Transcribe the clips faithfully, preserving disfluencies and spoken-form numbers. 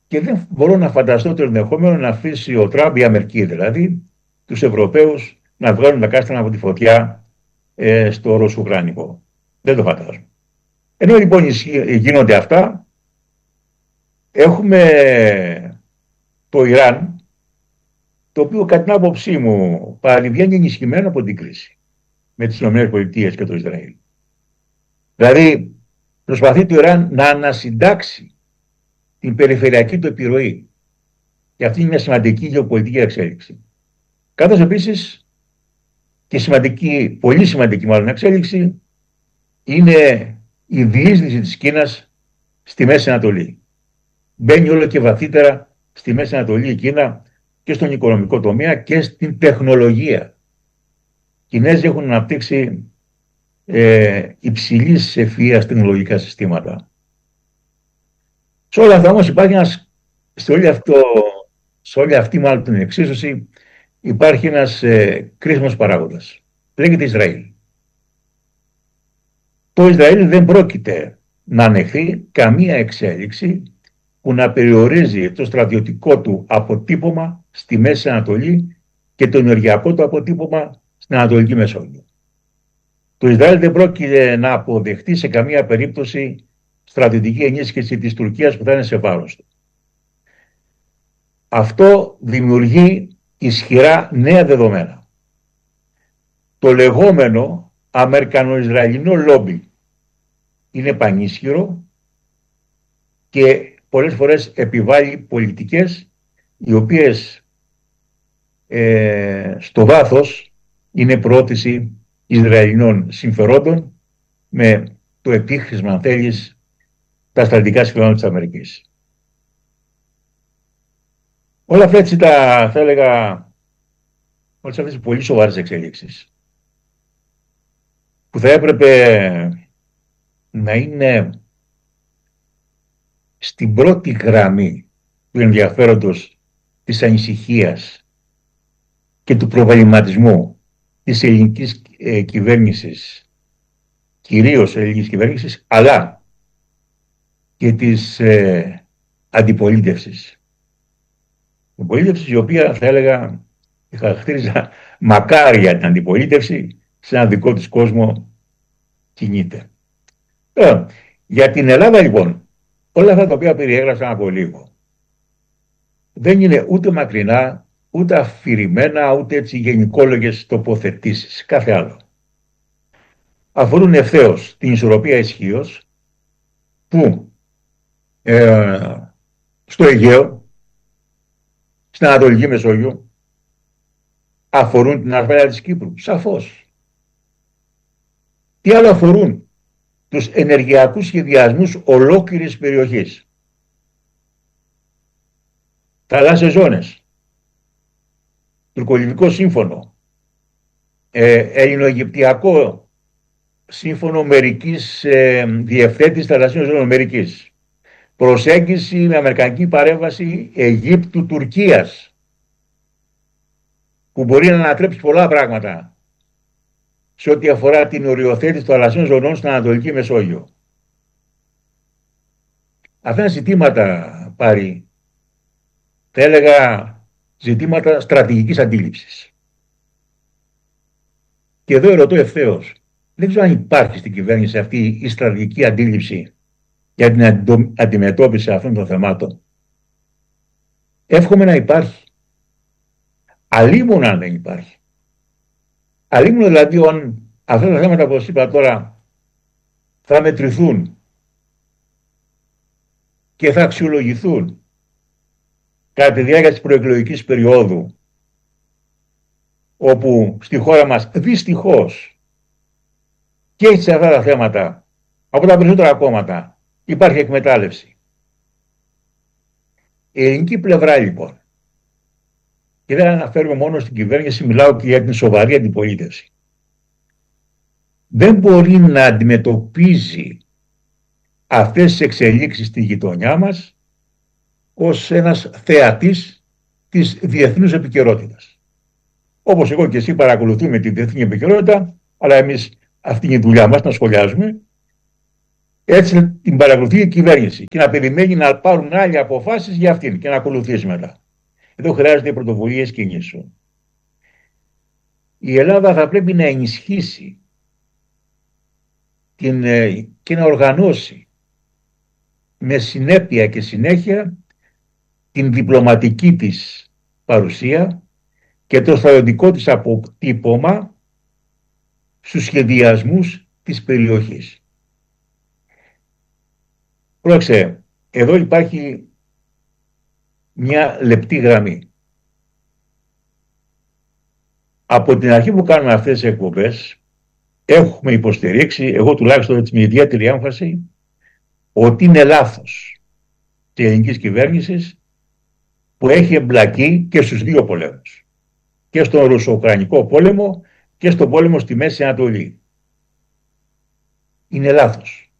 Και δεν μπορώ να φανταστώ το ενδεχόμενο να αφήσει ο Τραμπ, η Αμερική δηλαδή, τους Ευρωπαίους να βγάλουν τα κάστανα από τη φωτιά ε, στο Ρωσο-Ουκρανικό. Δεν το φαντάζομαι. Ενώ λοιπόν γίνονται αυτά, έχουμε το Ιράν, το οποίο κατά την άποψή μου παρεμβαίνει ενισχυμένο από την κρίση με τις ΗΠΑ και το Ισραήλ. Δηλαδή προσπαθεί το Ιράν να ανασυντάξει την περιφερειακή του επιρροή. Και αυτή είναι μια σημαντική γεωπολιτική εξέλιξη. Καθώς επίσης και σημαντική, πολύ σημαντική μάλλον εξέλιξη είναι η διείσδυση της Κίνας στη Μέση Ανατολή. Μπαίνει όλο και βαθύτερα στη Μέση Ανατολή η Κίνα και στον οικονομικό τομέα και στην τεχνολογία. Οι Κινέζοι έχουν αναπτύξει ε, υψηλής ευφυΐας τεχνολογικά συστήματα. Σε όλα αυτά όμως υπάρχει ένας, σε όλη, αυτό, σε όλη αυτή μάλλον την εξίσωση υπάρχει ένας ε, κρίσιμος παράγοντας. Λέγεται Ισραήλ. Το Ισραήλ δεν πρόκειται να ανεχθεί καμία εξέλιξη που να περιορίζει το στρατιωτικό του αποτύπωμα στη Μέση Ανατολή και το ενεργειακό του αποτύπωμα στην Ανατολική Μεσόγειο. Το Ισραήλ δεν πρόκειται να αποδεχτεί σε καμία περίπτωση στρατιωτική ενίσχυση της Τουρκίας που θα είναι σε βάρος του. Αυτό δημιουργεί ισχυρά νέα δεδομένα. Το λεγόμενο Αμερικανο-Ισραηλινό λόμπι είναι πανίσχυρο και πολλές φορές επιβάλλει πολιτικές οι οποίες ε, στο βάθος είναι προώθηση Ισραηλινών συμφερόντων με το επίχρησμα, αν θέλεις, τα στρατηγικά συμφέροντα της Αμερικής. Όλα αυτά έτσι τα, θα έλεγα, όλες αυτές οι πολύ σοβαρές εξελίξεις που θα έπρεπε να είναι στην πρώτη γραμμή του ενδιαφέροντος, της ανησυχίας και του προβληματισμού της ελληνικής ε, κυβέρνησης, κυρίως ελληνικής κυβέρνησης, αλλά και της ε, αντιπολίτευσης. Αντιπολίτευσης η οποία θα έλεγα, χαρακτήριζα μακάρια την αντιπολίτευση, σε ένα δικό της κόσμο κινείται. Ε, για την Ελλάδα λοιπόν, όλα αυτά τα οποία περιέγραψα από λίγο, δεν είναι ούτε μακρινά, ούτε αφηρημένα, ούτε έτσι γενικόλογες τοποθετήσεις, κάθε άλλο. Αφορούν ευθέως την ισορροπία ισχύως που ε, στο Αιγαίο, στην Ανατολική Μεσόγειο, αφορούν την ασφάλεια της Κύπρου, σαφώς. Τι άλλο αφορούν? Τους ενεργειακούς σχεδιασμούς ολόκληρης περιοχής. Θαλάσσιες ζώνες, τουρκολιβικό σύμφωνο, ε, ελληνο-αιγυπτιακό σύμφωνο μερικής ε, διευθέτησης θαλασσίων ζώνων μερικής, προσέγγιση με αμερικανική παρέμβαση Αιγύπτου-Τουρκίας, που μπορεί να ανατρέψει πολλά πράγματα σε ό,τι αφορά την οριοθέτηση των θαλασσίων ζωνών στην Ανατολική Μεσόγειο. Αυτά είναι ζητήματα, πάρει, θα έλεγα, ζητήματα στρατηγικής αντίληψης. Και εδώ ερωτώ ευθέως, δεν ξέρω αν υπάρχει στην κυβέρνηση αυτή η στρατηγική αντίληψη για την αντιμετώπιση αυτών των θεμάτων. Εύχομαι να υπάρχει. Αλίμονα αν δεν υπάρχει. Αλίμονα δηλαδή αν αυτά τα θέματα, όπως είπα τώρα, θα μετρηθούν και θα αξιολογηθούν κατά τη διάρκεια της προεκλογικής περίοδου, όπου στη χώρα μας δυστυχώς και σε αυτά τα θέματα από τα περισσότερα κόμματα υπάρχει εκμετάλλευση. Η ελληνική πλευρά λοιπόν, και δεν αναφέρουμε μόνο στην κυβέρνηση, μιλάω και για την σοβαρή αντιπολίτευση, δεν μπορεί να αντιμετωπίζει αυτές τις εξελίξεις στη γειτονιά μας ως ένας θεατής της διεθνούς επικαιρότητας. Όπως εγώ και εσύ παρακολουθούμε τη διεθνή επικαιρότητα, αλλά εμείς αυτή είναι η δουλειά μας, να σχολιάζουμε. Έτσι την παρακολουθεί η κυβέρνηση και να περιμένει να πάρουν άλλοι αποφάσεις για αυτήν και να ακολουθήσει μετά. Εδώ χρειάζεται πρωτοβουλίες κινήσεων. Η Ελλάδα θα πρέπει να ενισχύσει την, και να οργανώσει με συνέπεια και συνέχεια την διπλωματική της παρουσία και το στρατιωτικό της αποτύπωμα στους σχεδιασμούς της περιοχής. Πρόεξε, εδώ υπάρχει μια λεπτή γραμμή. Από την αρχή που κάνουμε αυτές τις εκπομπές έχουμε υποστηρίξει, εγώ τουλάχιστον έτσι με ιδιαίτερη έμφαση, ότι είναι λάθος της ελληνικής κυβέρνησης που έχει εμπλακεί και στους δύο πολέμους. Και στον Ρωσο-Ουκρανικό πόλεμο και στον πόλεμο στη Μέση Ανατολή. Είναι λάθος.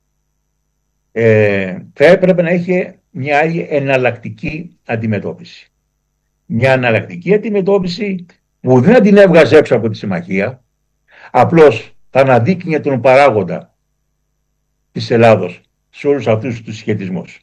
Ε, θα έπρεπε να είχε μια άλλη εναλλακτική αντιμετώπιση. Μια εναλλακτική αντιμετώπιση που δεν την έβγαζε έξω από τη συμμαχία, απλώς θα αναδείκνυε τον παράγοντα της Ελλάδος σε όλους αυτούς τους συσχετισμούς.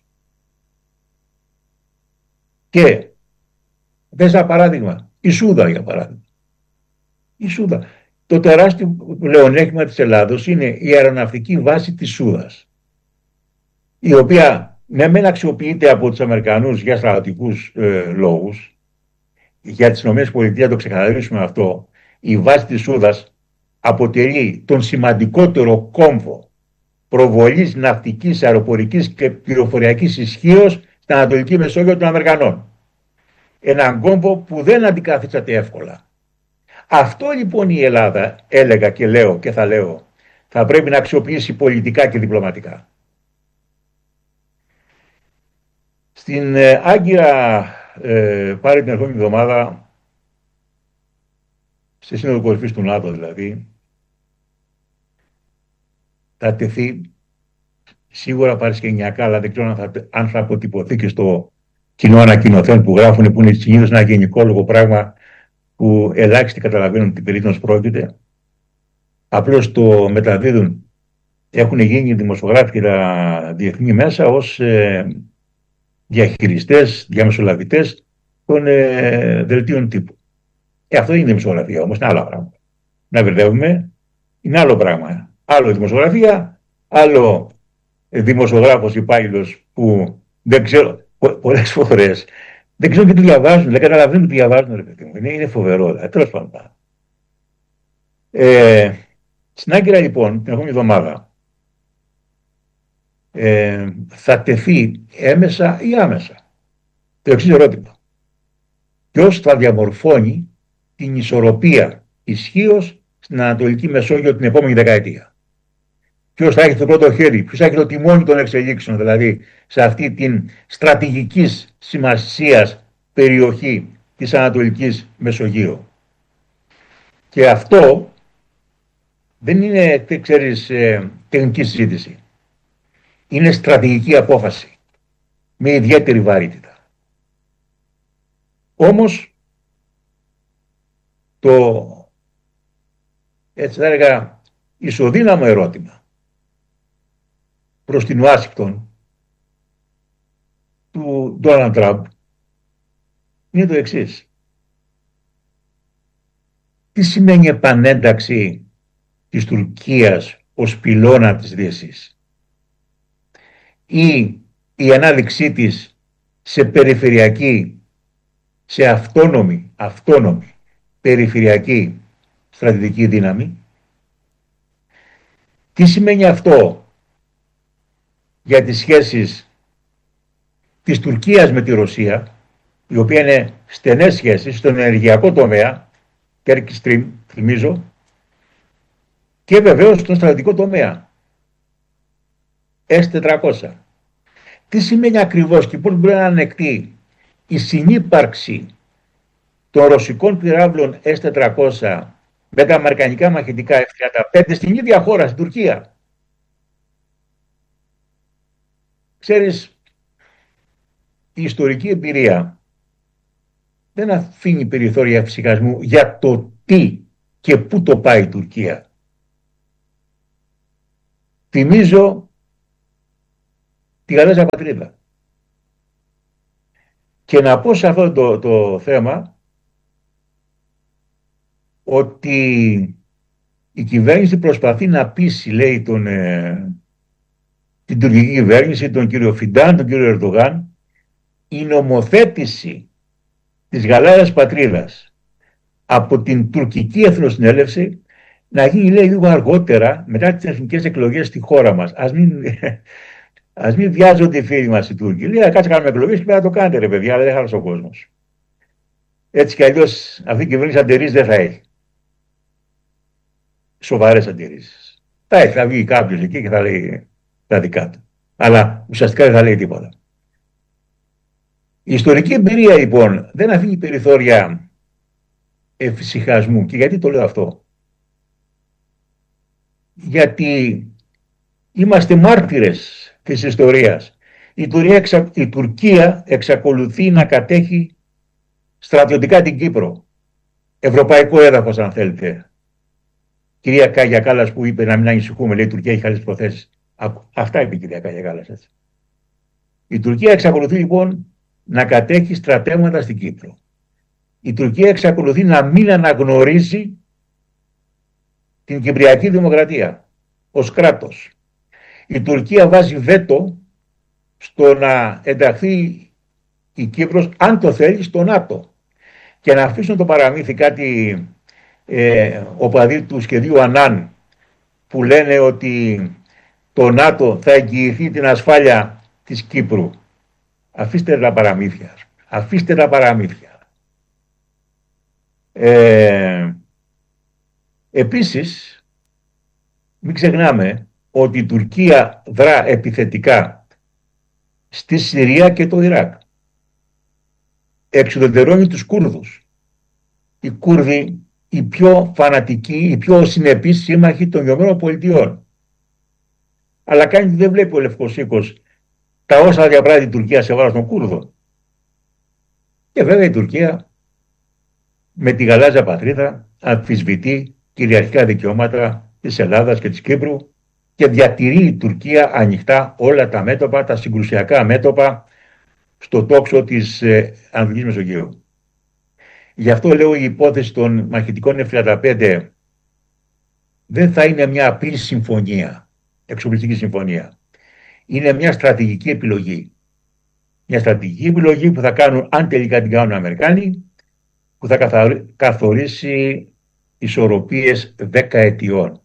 Και δες ένα παράδειγμα, η Σούδα για παράδειγμα. Η Σούδα. Το τεράστιο πλεονέκτημα της Ελλάδος είναι η αεροναυτική βάση της Σούδας, η οποία ναι μεν αξιοποιείται από τους Αμερικανούς για στρατιωτικούς ε, λόγους. Για τις ΗΠΑ, να το ξεκαθαρίσουμε αυτό, η βάση της Σούδας αποτελεί τον σημαντικότερο κόμβο προβολής ναυτικής, αεροπορικής και πληροφοριακής ισχύως στην Ανατολική Μεσόγειο των Αμερικανών. Έναν κόμβο που δεν αντικαθίσταται εύκολα. Αυτό λοιπόν η Ελλάδα, έλεγα και λέω και θα λέω, θα πρέπει να αξιοποιήσει πολιτικά και διπλωματικά. Στην ε, Άγκυρα ε, πάρει την ερχόμενη εβδομάδα, στη Σύνοδο Κορυφής του ΝΑΤΟ δηλαδή, θα τεθεί σίγουρα παρασκηνιακά, αλλά δεν ξέρω αν θα, αν θα αποτυπωθεί και στο κοινό ανακοινωθέν που γράφουν, που είναι συνήθως ένα γενικόλογο πράγμα που ελάχιστοι καταλαβαίνουν τι περίπτωση πρόκειται. Απλώς το μεταδίδουν. Έχουν γίνει δημοσιογράφοι και τα διεθνή μέσα ως ε, διαχειριστές, διαμεσολαβητές των ε, δελτίων τύπου. Ε, αυτό είναι δημοσιογραφία όμως, είναι άλλα πράγματα. Να μπερδεύουμε, είναι άλλο πράγμα. Άλλο η δημοσιογραφία, άλλο δημοσιογράφος υπάλληλος που δεν ξέρω, πο, πολλές φορές δεν ξέρω τι διαβάζουν, δεν καταλαβαίνουν τι διαβάζουν, ρε παιδί μου. Είναι, είναι φοβερό, δηλαδή, τέλος πάντων. Ε, στην Άγκυρα λοιπόν, την επόμενη εβδομάδα, ε, θα τεθεί έμεσα ή άμεσα το εξής ερώτημα. Ποιος θα διαμορφώνει την ισορροπία ισχύως στην Ανατολική Μεσόγειο την επόμενη δεκαετία? Ποιος θα έχει το πρώτο χέρι, ποιος θα έχει το τιμόνι των εξελίξεων, δηλαδή σε αυτή την στρατηγικής σημασίας περιοχή της Ανατολικής Μεσογείου? Και αυτό δεν είναι, ξέρεις, τεχνική συζήτηση. Είναι στρατηγική απόφαση με ιδιαίτερη βαρύτητα. Όμως το, έτσι θα έλεγα, ισοδύναμο ερώτημα προς την Ουάσιγκτον του Ντόναλντ Τραμπ είναι το εξής. Τι σημαίνει επανένταξη της Τουρκίας ως πυλώνα της Δύσης ή η ανάδειξή της σε περιφερειακή, σε αυτόνομη, αυτόνομη περιφερειακή στρατηγική δύναμη? Τι σημαίνει αυτό για τις σχέσεις της Τουρκίας με τη Ρωσία, η οποία είναι στενές σχέσεις στον ενεργειακό τομέα, Kerch Stream, θυμίζω, και βεβαίως στον στρατιωτικό τομέα, ες τετρακόσια. Τι σημαίνει ακριβώς και πώς μπορεί να ανεκτεί η συνύπαρξη των ρωσικών πυράβλων ες τετρακόσια με τα αμερικανικά μαχητικά εφ τριάντα πέντε στην ίδια χώρα, στην Τουρκία? Ξέρεις, η ιστορική εμπειρία δεν αφήνει περιθώρια φυσικασμού για το τι και πού το πάει η Τουρκία. Θυμίζω τη γαλάζια πατρίδα. Και να πω σε αυτό το, το θέμα ότι η κυβέρνηση προσπαθεί να πείσει, λέει, τον, ε, την τουρκική κυβέρνηση, τον κύριο Φιντάν, τον κύριο Ερντογάν, η νομοθέτηση της γαλάζιας πατρίδας από την τουρκική εθνοσυνέλευση να γίνει, λέει, λίγο αργότερα μετά τις εθνικές εκλογές στη χώρα μας. Ας μην, ας μην βιάζονται οι φίλοι μας οι Τούρκοι. Λέει, κάτσε κάνουμε εκλογές και πρέπει να το κάνετε, ρε παιδιά, αλλά δεν χάλασε ο κόσμος. Έτσι κι αλλιώς αυτή η κυβέρνηση αντιρρήσεις δεν θα έχει. Σοβαρές αντιρρήσεις. Θα έχει, θα βγει κάποιος εκεί και θα λέει τα δικά του. Αλλά ουσιαστικά δεν θα λέει τίποτα. Η ιστορική εμπειρία, λοιπόν, δεν αφήνει περιθώρια εφησυχασμού. Και γιατί το λέω αυτό? Γιατί είμαστε μάρτυρες της ιστορίας. Η Τουρκία, εξα... η Τουρκία εξακολουθεί να κατέχει στρατιωτικά την Κύπρο. Ευρωπαϊκό έδαφος, αν θέλετε. Κυρία Κάγια Κάλλας που είπε να μην ανησυχούμε, λέει η Τουρκία έχει καλές προθέσεις. Αυτά είπε η κυρία Κάγια Κάλλας. Έτσι. Η Τουρκία εξακολουθεί, λοιπόν, να κατέχει στρατεύματα στην Κύπρο. Η Τουρκία εξακολουθεί να μην αναγνωρίζει την Κυπριακή Δημοκρατία ως κράτος. Η Τουρκία βάζει βέτο στο να ενταχθεί η Κύπρος, αν το θέλει, στο ΝΑΤΟ. Και να αφήσουν το παραμύθι κάτι ε, οπαδοί του σχεδίου Ανάν που λένε ότι το ΝΑΤΟ θα εγγυηθεί την ασφάλεια της Κύπρου. Αφήστε τα παραμύθια. Αφήστε τα παραμύθια. Ε, επίσης, μην ξεχνάμε ότι η Τουρκία δρά επιθετικά στη Συρία και το Ιράκ. Εξουδετερώνει τους Κούρδους. Οι Κούρδοι, οι πιο φανατικοί, οι πιο συνεπείς σύμμαχοι των ΗΠΑ. Αλλά κάνει δεν βλέπει ο Λευκός Οίκος τα όσα διαπράττει η Τουρκία σε βάρος των Κούρδων. Και βέβαια η Τουρκία με τη γαλάζια πατρίδα αμφισβητεί κυριαρχικά δικαιώματα της Ελλάδας και της Κύπρου και διατηρεί η Τουρκία ανοιχτά όλα τα μέτωπα, τα συγκρουσιακά μέτωπα στο τόξο της ε, Ανατολικής Μεσογείου. Γι' αυτό λέω η υπόθεση των μαχητικών εφ τριάντα πέντε δεν θα είναι μια απλή συμφωνία, εξοπλιστική συμφωνία. Είναι μια στρατηγική επιλογή. Μια στρατηγική επιλογή που θα κάνουν, αν τελικά την κάνουν οι Αμερικάνοι, που θα καθορίσει ισορροπίες δέκα ετιών.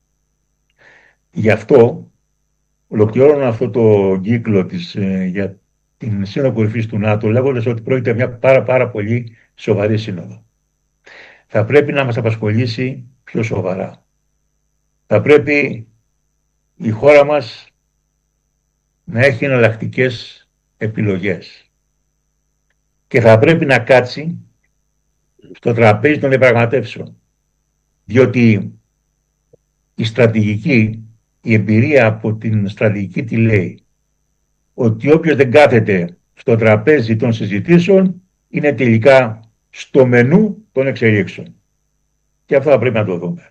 Γι' αυτό ολοκληρώνω αυτό το κύκλο της, ε, για την Σύνοδο Κορυφής του ΝΑΤΟ, λέγοντας ότι πρόκειται μια πάρα, πάρα πολύ σοβαρή σύνοδο. Θα πρέπει να μας απασχολήσει πιο σοβαρά. Θα πρέπει η χώρα μας να έχει εναλλακτικές επιλογές. Και θα πρέπει να κάτσει στο τραπέζι των διαπραγματεύσεων. Διότι η στρατηγική, η εμπειρία από την στρατηγική τι λέει? Ότι όποιος δεν κάθεται στο τραπέζι των συζητήσεων είναι τελικά στο μενού των εξελίξεων. Και αυτό θα πρέπει να το δούμε.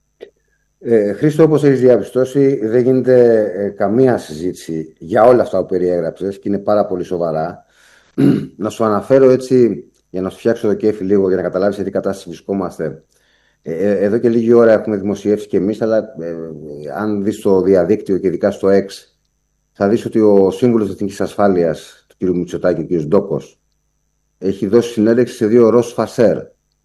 Ε, Χρήστο, όπως έχεις διαπιστώσει, δεν γίνεται ε, καμία συζήτηση για όλα αυτά που περιέγραψες και είναι πάρα πολύ σοβαρά. Να σου αναφέρω έτσι, για να σου φτιάξω το κέφι λίγο, για να καταλάβεις σε τι κατάσταση βρισκόμαστε. Ε, εδώ και λίγη ώρα έχουμε δημοσιεύσει και εμείς, αλλά ε, ε, αν δεις το διαδίκτυο και ειδικά στο X, θα δεις ότι ο Σύμβουλος Εθνικής Ασφάλειας, του κ. Μητσοτάκη, ο κ. Ντόκος, έχει δώσει συνέντευξη σε δύο Ρος Φασέρ.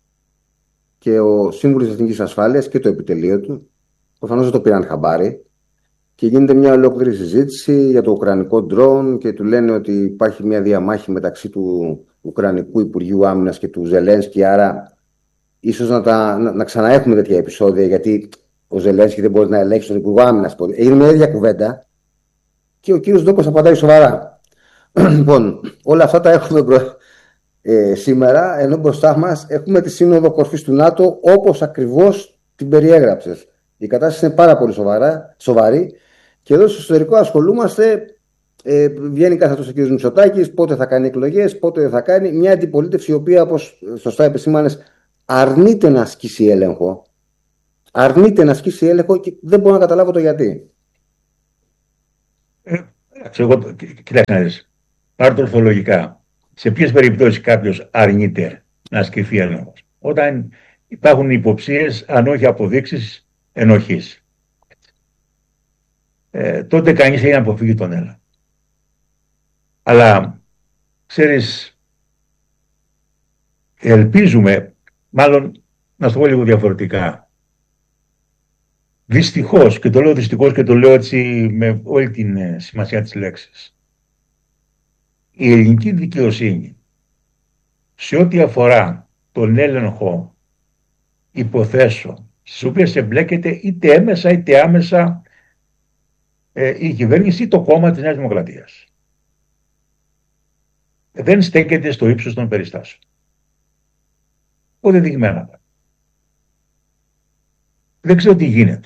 Και ο Σύμβουλος Εθνικής Ασφάλειας και το επιτελείο του προφανώς δεν το πήραν χαμπάρι και γίνεται μια ολόκληρη συζήτηση για το ουκρανικό ντρόουν και του λένε ότι υπάρχει μια διαμάχη μεταξύ του Ουκρανικού Υπουργείου Άμυνας και του Ζελένσκι, άρα ίσως να, τα, να, να ξαναέχουμε τέτοια επεισόδια, γιατί ο Ζελένσκι δεν μπορεί να ελέγξει τον Υπουργό Άμυνας. Έγινε μια ίδια κουβέντα και ο κύριος Ντόκος απαντάει σοβαρά. Λοιπόν, όλα αυτά τα έχουμε προ... ε, σήμερα, ενώ μπροστά μας έχουμε τη Σύνοδο Κορυφής του ΝΑΤΟ όπως ακριβώς την περιέγραψες. Η κατάσταση είναι πάρα πολύ σοβαρά, σοβαρή και εδώ στο εσωτερικό ασχολούμαστε. Ε, βγαίνει κάθε τόσο ο κ. Μητσοτάκης, πότε θα κάνει εκλογές, πότε δεν θα κάνει. Μια αντιπολίτευση η οποία, όπως σωστά επισήμανες, αρνείται να ασκήσει έλεγχο. Αρνείται να ασκήσει έλεγχο και δεν μπορώ να καταλάβω το γιατί. Ε, εγώ, κοιτάξτε να δεις, πάρω το ορθολογικά. Σε ποιες περιπτώσεις κάποιος αρνείται να ασκηθεί έλεγχος? Όταν υπάρχουν υποψίες, αν όχι αποδείξεις, ενοχής. Ε, τότε κανείς έχει να αποφύγει τον έλεγχο. Αλλά, ξέρεις, ελπίζουμε, μάλλον να το πω λίγο διαφορετικά. Δυστυχώς, και το λέω δυστυχώς και το λέω έτσι με όλη την σημασία της λέξης, η ελληνική δικαιοσύνη σε ό,τι αφορά τον έλεγχο υποθέσεων στις οποίες εμπλέκεται είτε έμεσα είτε άμεσα ε, η κυβέρνηση ή το κόμμα της Νέας Δημοκρατίας, δεν στέκεται στο ύψος των περιστάσεων. Αποδεδειγμένα. Δεν ξέρω τι γίνεται.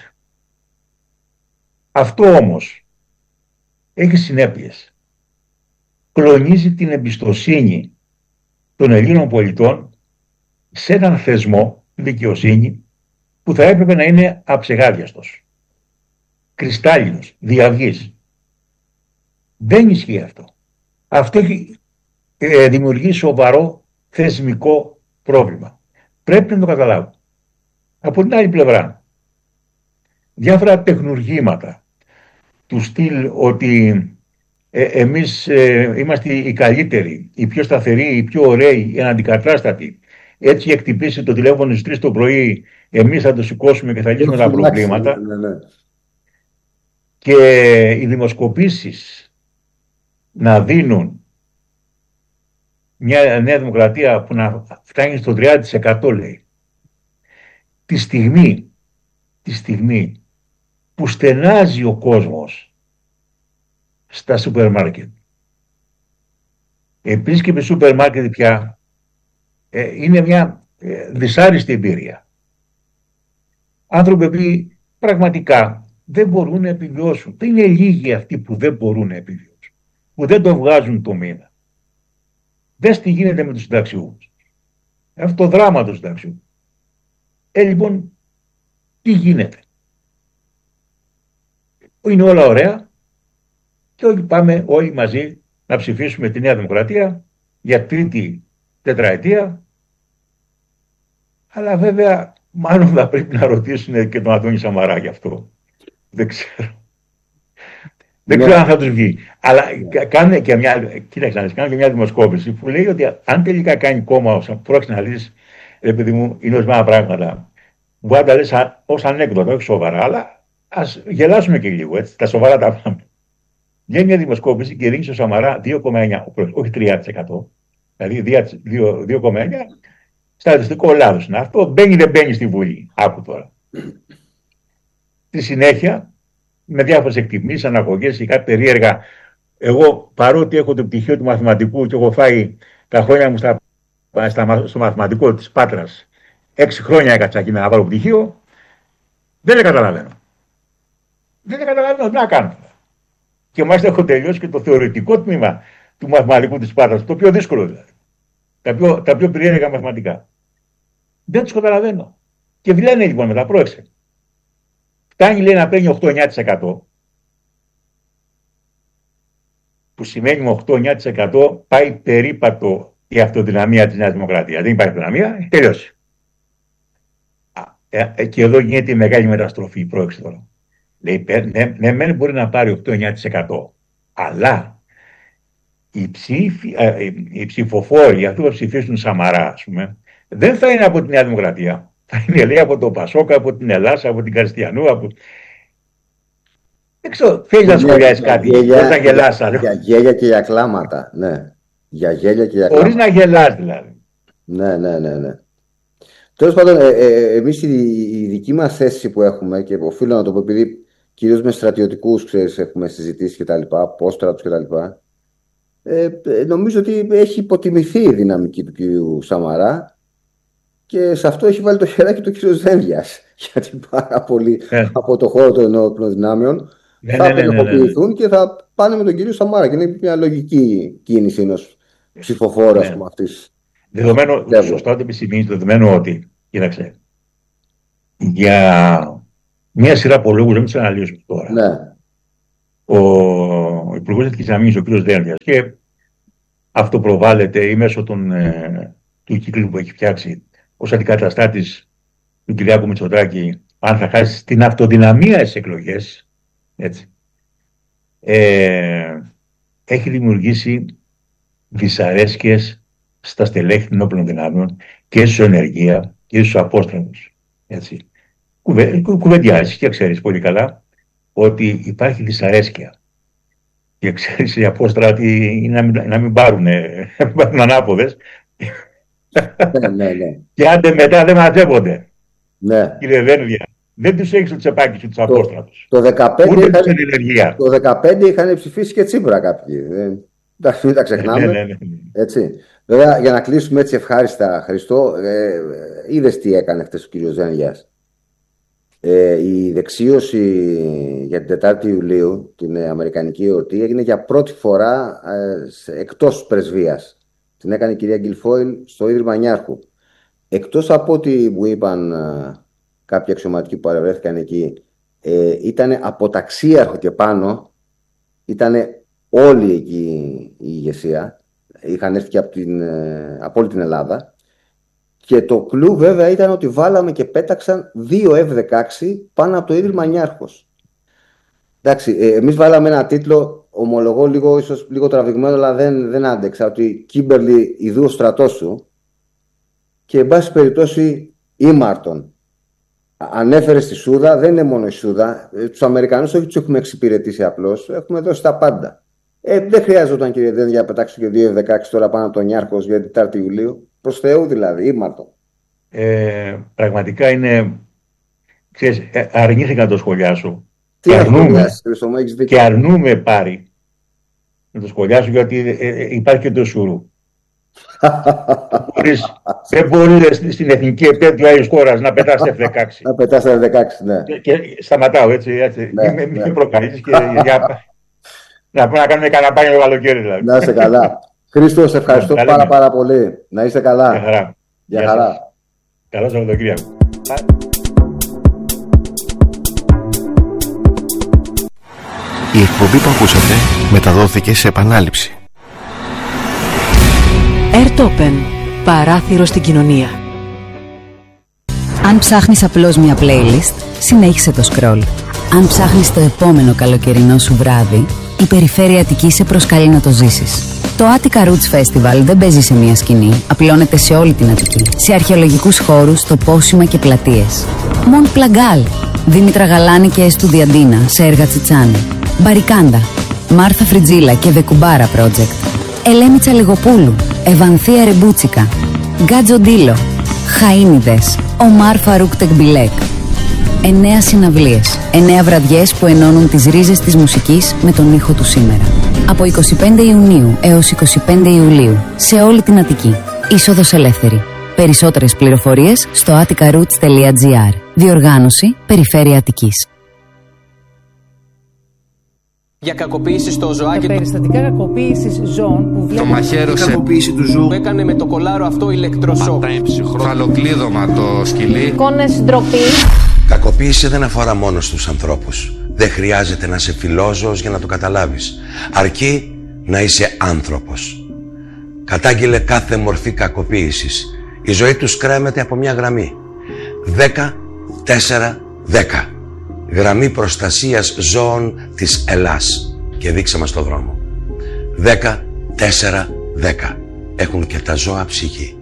Αυτό όμως έχει συνέπειες. Κλονίζει την εμπιστοσύνη των Ελλήνων πολιτών σε έναν θεσμό, δικαιοσύνη, που θα έπρεπε να είναι αψεγάδιαστος, κρυστάλλινος, διαυγής. Δεν ισχύει αυτό. Αυτό έχει ε, δημιουργήσει σοβαρό θεσμικό πρόβλημα. Πρέπει να το καταλάβουμε. Από την άλλη πλευρά, διάφορα τεχνουργήματα του στυλ ότι ε, εμείς ε, είμαστε οι καλύτεροι, οι πιο σταθεροί, οι πιο ωραίοι, οι αναντικατάστατοι. Έτσι εκτυπήσει το τηλέφωνο στις τρεις το πρωί, εμείς θα το σηκώσουμε και θα λύσουμε τα προβλήματα. Ναι, ναι. Και οι δημοσκοπήσεις να δίνουν μια Νέα Δημοκρατία που να φτάνει στο τριάντα τοις εκατό, λέει, τη στιγμή, τη στιγμή που στενάζει ο κόσμος στα σούπερ μάρκετ. Επίσης και με σούπερ μάρκετ πια ε, είναι μια ε, δυσάρεστη εμπειρία. Άνθρωποι που πραγματικά δεν μπορούν να επιβιώσουν. Δεν είναι λίγοι αυτοί που δεν μπορούν να επιβιώσουν, που δεν το βγάζουν το μήνα. Δες τι γίνεται με τους συνταξιούχους. Αυτό το δράμα του συνταξιούχου. Ε, λοιπόν, τι γίνεται? Είναι όλα ωραία και όλοι πάμε όλοι μαζί να ψηφίσουμε τη Νέα Δημοκρατία για τρίτη τετραετία. Αλλά βέβαια, μάλλον θα πρέπει να ρωτήσουν και τον Αντώνη Σαμαρά γι' αυτό. Δεν ξέρω. Δεν ξέρω αν θα τους βγει. Αλλά κάνουν και μια, κοίταξε, κάνουν και μια δημοσκόπηση που λέει ότι αν τελικά κάνει κόμμα, πρόκειται να δεις, επειδή μου είναι ορισμένα πράγματα, μπορεί να τα λες ως ανέκδοτα, όχι σοβαρά, αλλά ας γελάσουμε και λίγο, έτσι, τα σοβαρά τα πράγματα. Βγαίνει μια δημοσκόπηση και δίνει στο Σαμαρά δύο κόμμα εννιά τοις εκατό, όχι τρία τοις εκατό, δηλαδή δύο κόμμα εννιά τοις εκατό, στατιστικό λάθος είναι αυτό, μπαίνει δεν μπαίνει στη Βουλή. Άκου τώρα. Στη συνέχεια, με διάφορες εκτιμήσεις, αναγωγές ή κάτι περίεργα, εγώ παρότι έχω το πτυχίο του μαθηματικού και έχω φάει τα χρόνια μου στα, στα, στο μαθηματικό της Πάτρας, έξι χρόνια έκατσα εκεί να πάρω πτυχίο, δεν τα καταλαβαίνω. Δεν τα καταλαβαίνω, τι να κάνω. Και μάλιστα έχω τελειώσει και το θεωρητικό τμήμα του μαθηματικού της Πάτρας, το πιο δύσκολο δηλαδή. Τα πιο, τα πιο περίεργα μαθηματικά. Δεν τους καταλαβαίνω. Και λένε λοιπόν μετά, πρόεξε. Φτάνει, λέει, να παίρνει οκτώ με εννιά τοις εκατό, που σημαίνει με οκτώ με εννιά τοις εκατό πάει περίπατο η αυτοδυναμία της Νέας Δημοκρατίας. Δεν υπάρχει αυτοδυναμία, έχει τελειώσει. Ε, ε, και εδώ γίνεται η μεγάλη μεταστροφή, πρόεξε τώρα. Λέει, ναι, ναι, μεν μπορεί να πάρει οκτώ με εννιά τοις εκατό, αλλά οι, ψήφοι, ε, οι ψηφοφόροι, αυτοί που ψηφίσουν Σαμαρά, ας πούμε, δεν θα είναι από τη Νέα Δημοκρατία. Θα είναι, λέει, από το Πασόκα, από την Ελλάδα, από την Καριστιανού, από... Δεν ξέρω, θέλει να σχολιάσει κάτι, χωρίς να γελάς. Για, για γέλια και για κλάματα, ναι. Για γέλια και για κλάματα. Χωρίς να γελάς δηλαδή. Ναι, ναι, ναι, ναι. Τέλος πάντων, ε, ε, εμείς η, η δική μας θέση που έχουμε, και οφείλω να το πω, επειδή κυρίως με στρατιωτικούς, ξέρεις, έχουμε συζητήσει και τα λοιπά, απόστρατους και τα λοιπά, ε, ε, νομίζω ότι έχει υποτιμηθεί η δυναμική του κυρίου Σαμαρά. Και σε αυτό έχει βάλει το χεράκι του ο κ. Δένδιας. Γιατί πάρα πολλοί yeah. από το χώρο των ενόπλων δυνάμεων yeah, θα απενεχοποιηθούν yeah, yeah, yeah. και θα πάνε με τον κύριο Σαμάρα. Και είναι μια λογική κίνηση ενός ψηφοφόρου, ας πούμε, αυτής. Δεδομένου, σωστά το επισημείς, δεδομένου ότι, κοίταξε, για μια σειρά από λόγους, δεν τους αναλύσουμε τώρα. Ναι. Ο, ο Υπουργός Εθνικής Αμήνης, ο κ. Δένδιας, και αυτοπροβάλλεται ή μέσω των, ε, του κύκλου που έχει φτιάξει ως αντικαταστάτης του Κυριάκου Μητσοτάκη, αν θα χάσει την αυτοδυναμία στις εκλογές, έτσι, ε, έχει δημιουργήσει δυσαρέσκειες στα στελέχη των όπλων δυνάμεων και στους ενεργεία και στους απόστρατους. Έτσι. Κουβε, κου, κουβεντιάζεις και ξέρεις πολύ καλά ότι υπάρχει δυσαρέσκεια. Και ξέρεις οι απόστρατοι να μην, να μην πάρουν, να μην πάρουν ανάποδες. Ναι, ναι, ναι. Και άντε μετά δεν μαζεύονται. Ναι. Κύριε Δένδια, δεν τους έχεις στο τσεπάκι σου τους απόστρατους. Το δεκαπέντε ούτε είχαν, τους ενεργεία. το δεκαπέντε είχαν ψηφίσει και Τσίπρα κάποιοι. Δεν, μην τα ξεχνάμε. Ναι, ναι, ναι. Έτσι. Βέβαια, για να κλείσουμε έτσι ευχάριστα, Χριστό, ε, είδες τι έκανε χτες ο κύριος Δένδιας. Ε, η δεξίωση για την τετάρτη Ιουλίου, την ε, Αμερικανική εορτή, έγινε για πρώτη φορά ε, εκτός πρεσβείας. Την έκανε η κυρία Γκιλφόιλ στο Ίδρυμα Νιάρχου. Εκτός από ό,τι μου είπαν ε, κάποιοι αξιωματικοί που παρευρέθηκαν εκεί, ε, ήταν αποταξίαρχο και πάνω, ήταν όλη εκεί η ηγεσία. Είχαν έρθει και από, την, ε, από όλη την Ελλάδα. Και το κλου βέβαια ήταν ότι βάλαμε και πέταξαν δύο εφ δεκαέξι πάνω από το Ίδρυμα Νιάρχος. Εντάξει, ε, εμείς βάλαμε ένα τίτλο, ομολογώ λίγο, ίσως λίγο τραβηγμένο, αλλά δεν, δεν άντεξα, ότι Κίμπερλι ιδού ο στρατός σου, και εν πάση περιπτώσει ήμαρτον. Ανέφερε στη Σούδα, δεν είναι μόνο η Σούδα, ε, τους Αμερικανούς όχι τους έχουμε εξυπηρετήσει απλώς, έχουμε δώσει τα πάντα. Ε, δεν χρειάζονταν, κύριε Δένδια, να πετάξω και δύο εφ δεκαέξι τώρα πάνω από το Νιάρχος για την τετάρτη Ιουλίου. Προς Θεού δηλαδή, ήμαρτο. Ε, πραγματικά είναι, ξέρεις, αρνήθηκα να το σχολιάσω. Τι και, αρνούμε, και αρνούμε πάρει να το σχολιάσω, γιατί ε, ε, υπάρχει και το σουρού. Δεν μπορεί στην εθνική επέτειο άλλης χώρας να πετάς εφ δεκαέξι. Να πετάς εφ δεκαέξι, ναι. Και, και σταματάω έτσι, έτσι. Ναι, μην ναι. με προκαλείς και για, να, να κάνουμε καναπάνια το καλοκαίρι δηλαδή. Να είστε καλά. Χρήστο, σε ευχαριστώ Καλή πάρα μέρα. πάρα πολύ. Να είστε καλά. Γεια χαρά. Γεια Γεια χαρά. σας. Καλό Σαββατοκύριακο. Η εκπομπή που ακούσατε μεταδόθηκε σε επανάληψη. Airtopen. Παράθυρο στην κοινωνία. Αν ψάχνεις απλώς μια playlist, συνέχισε το scroll. Αν ψάχνεις το επόμενο καλοκαιρινό σου βράδυ, η Περιφέρεια Αττικής σε προσκαλεί να το ζήσεις. Το Attica Roots Festival δεν παίζει σε μια σκηνή, απλώνεται σε όλη την Αττική. Σε αρχαιολογικούς χώρους, τοπόσιμα και πλατείες. Μον Πλαγκάλ, Δήμητρα Γαλάνη και Εστουδιαντίνα σε έργα Τσιτσάνη. Μπαρικάντα, Μάρθα Φριτζίλα και The Κουμπάρα Project. Ελένη Τσαλιγοπούλου, Ευανθία Ρεμπούτσικα. Γκάτζο Ντίλο, Χαΐνιδες, Ομάρ Φαρούκ Τεκμπιλέκ. Εννέα συναυλίες, εννέα βραδιές που ενώνουν τις ρίζες της μουσικής με τον ήχο του σήμερα. Από εικοστή πέμπτη Ιουνίου έως εικοστή πέμπτη Ιουλίου, σε όλη την Αττική. Είσοδος ελεύθερη. Περισσότερες πληροφορίες στο attica roots τελεία gr. Διοργάνωση Περιφέρεια Αττικής. Για κακοποίηση στο ζωάκι. Για περιστατικά κακοποίησης ζώων που το μαχαίρωσε. Η κακοποίηση του ζώου. Που έκανε με το κολάρο αυτό ηλεκτροσόκ. Φαλοκλείδωμα το σκυλί. εικόνες ντροπή. Κακοποίηση δεν αφορά μόνο στους ανθρώπους. Δεν χρειάζεται να είσαι φιλόζωος για να το καταλάβεις. Αρκεί να είσαι άνθρωπος. Κατάγγειλε κάθε μορφή κακοποίησης. Η ζωή τους κρέμεται από μια γραμμή. δέκα τέσσερα δέκα. Γραμμή προστασίας ζώων της Ελλάς. Και δείξε μας το δρόμο. δέκα τέσσερα δέκα. Έχουν και τα ζώα ψυχή.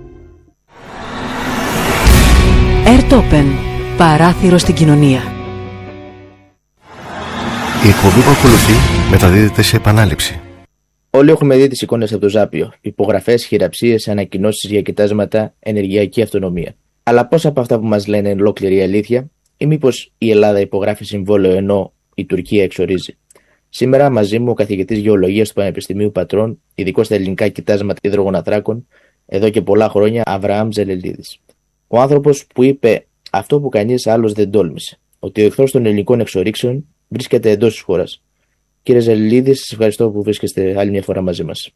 Airtopen. Παράθυρο στην κοινωνία. Η εκπομπή που ακολουθεί μεταδίδεται σε επανάληψη. Όλοι έχουμε δει τις εικόνες από το Ζάπιο. Υπογραφές, χειραψίες, ανακοινώσεις για κοιτάσματα, ενεργειακή αυτονομία. Αλλά πώς από αυτά που μας λένε είναι ολόκληρη η αλήθεια, ή μήπως η Ελλάδα υπογράφει συμβόλαιο ενώ η Τουρκία εξορίζει? Σήμερα μαζί μου ο καθηγητής γεωλογίας του Πανεπιστημίου Πατρών, ειδικός στα ελληνικά κοιτάσματα υδρογοναθράκων, εδώ και πολλά χρόνια, Αβραάμ Ζελελίδης. Ο άνθρωπος που είπε αυτό που κανείς άλλος δεν τόλμησε, ότι ο εχθρός των ελληνικών εξορίξεων βρίσκεται εντός της χώρας. Κύριε Ζελελίδη, σας ευχαριστώ που βρίσκεστε άλλη μια φορά μαζί μας.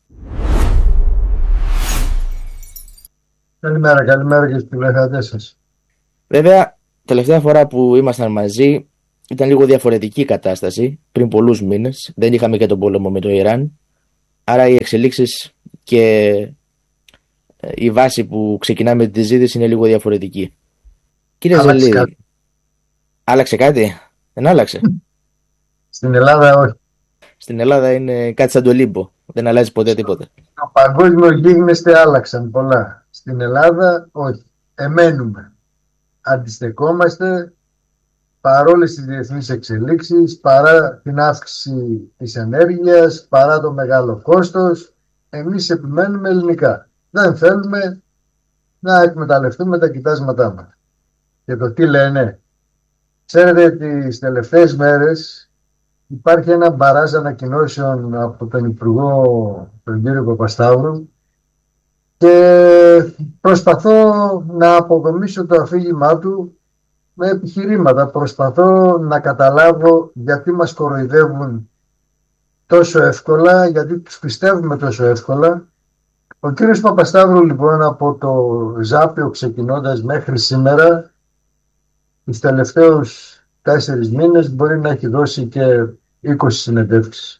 Καλημέρα, καλημέρα και στους τηλεθεατές σας. Βέβαια, τελευταία φορά που ήμασταν μαζί ήταν λίγο διαφορετική η κατάσταση πριν πολλούς μήνες. Δεν είχαμε και τον πόλεμο με το Ιράν. Άρα οι εξελίξεις και η βάση που ξεκινάμε τη ζήτηση είναι λίγο διαφορετική. Κύριε Ζαλίδη, κάτι. Άλλαξε κάτι? Δεν άλλαξε? Στην Ελλάδα όχι. Στην Ελλάδα είναι κάτι σαν το λίμπο. Δεν αλλάζει ποτέ τίποτα. Στο παγκόσμιο γίγνεσθε άλλαξαν πολλά. Στην Ελλάδα όχι. Εμένουμε. Αντιστεκόμαστε παρόλες τις διεθνείς εξελίξεις, παρά την αύξηση της ενέργειας, παρά το μεγάλο κόστος. Εμείς επιμένουμε ελληνικά. Δεν θέλουμε να εκμεταλλευτούμε τα κοιτάσματά μας. Και το τι λένε. Ξέρετε, τις τελευταίες μέρες υπάρχει ένα μπαράζ ανακοινώσεων από τον Υπουργό, τον κύριο Παπασταύρου, και προσπαθώ να αποδομήσω το αφήγημά του με επιχειρήματα. Προσπαθώ να καταλάβω γιατί μας κοροϊδεύουν τόσο εύκολα, γιατί τους πιστεύουμε τόσο εύκολα. Ο κύριος Παπασταύρου λοιπόν από το Ζάπιο ξεκινώντας μέχρι σήμερα, τους τελευταίους τέσσερις μήνες μπορεί να έχει δώσει και είκοσι συνεντεύξεις.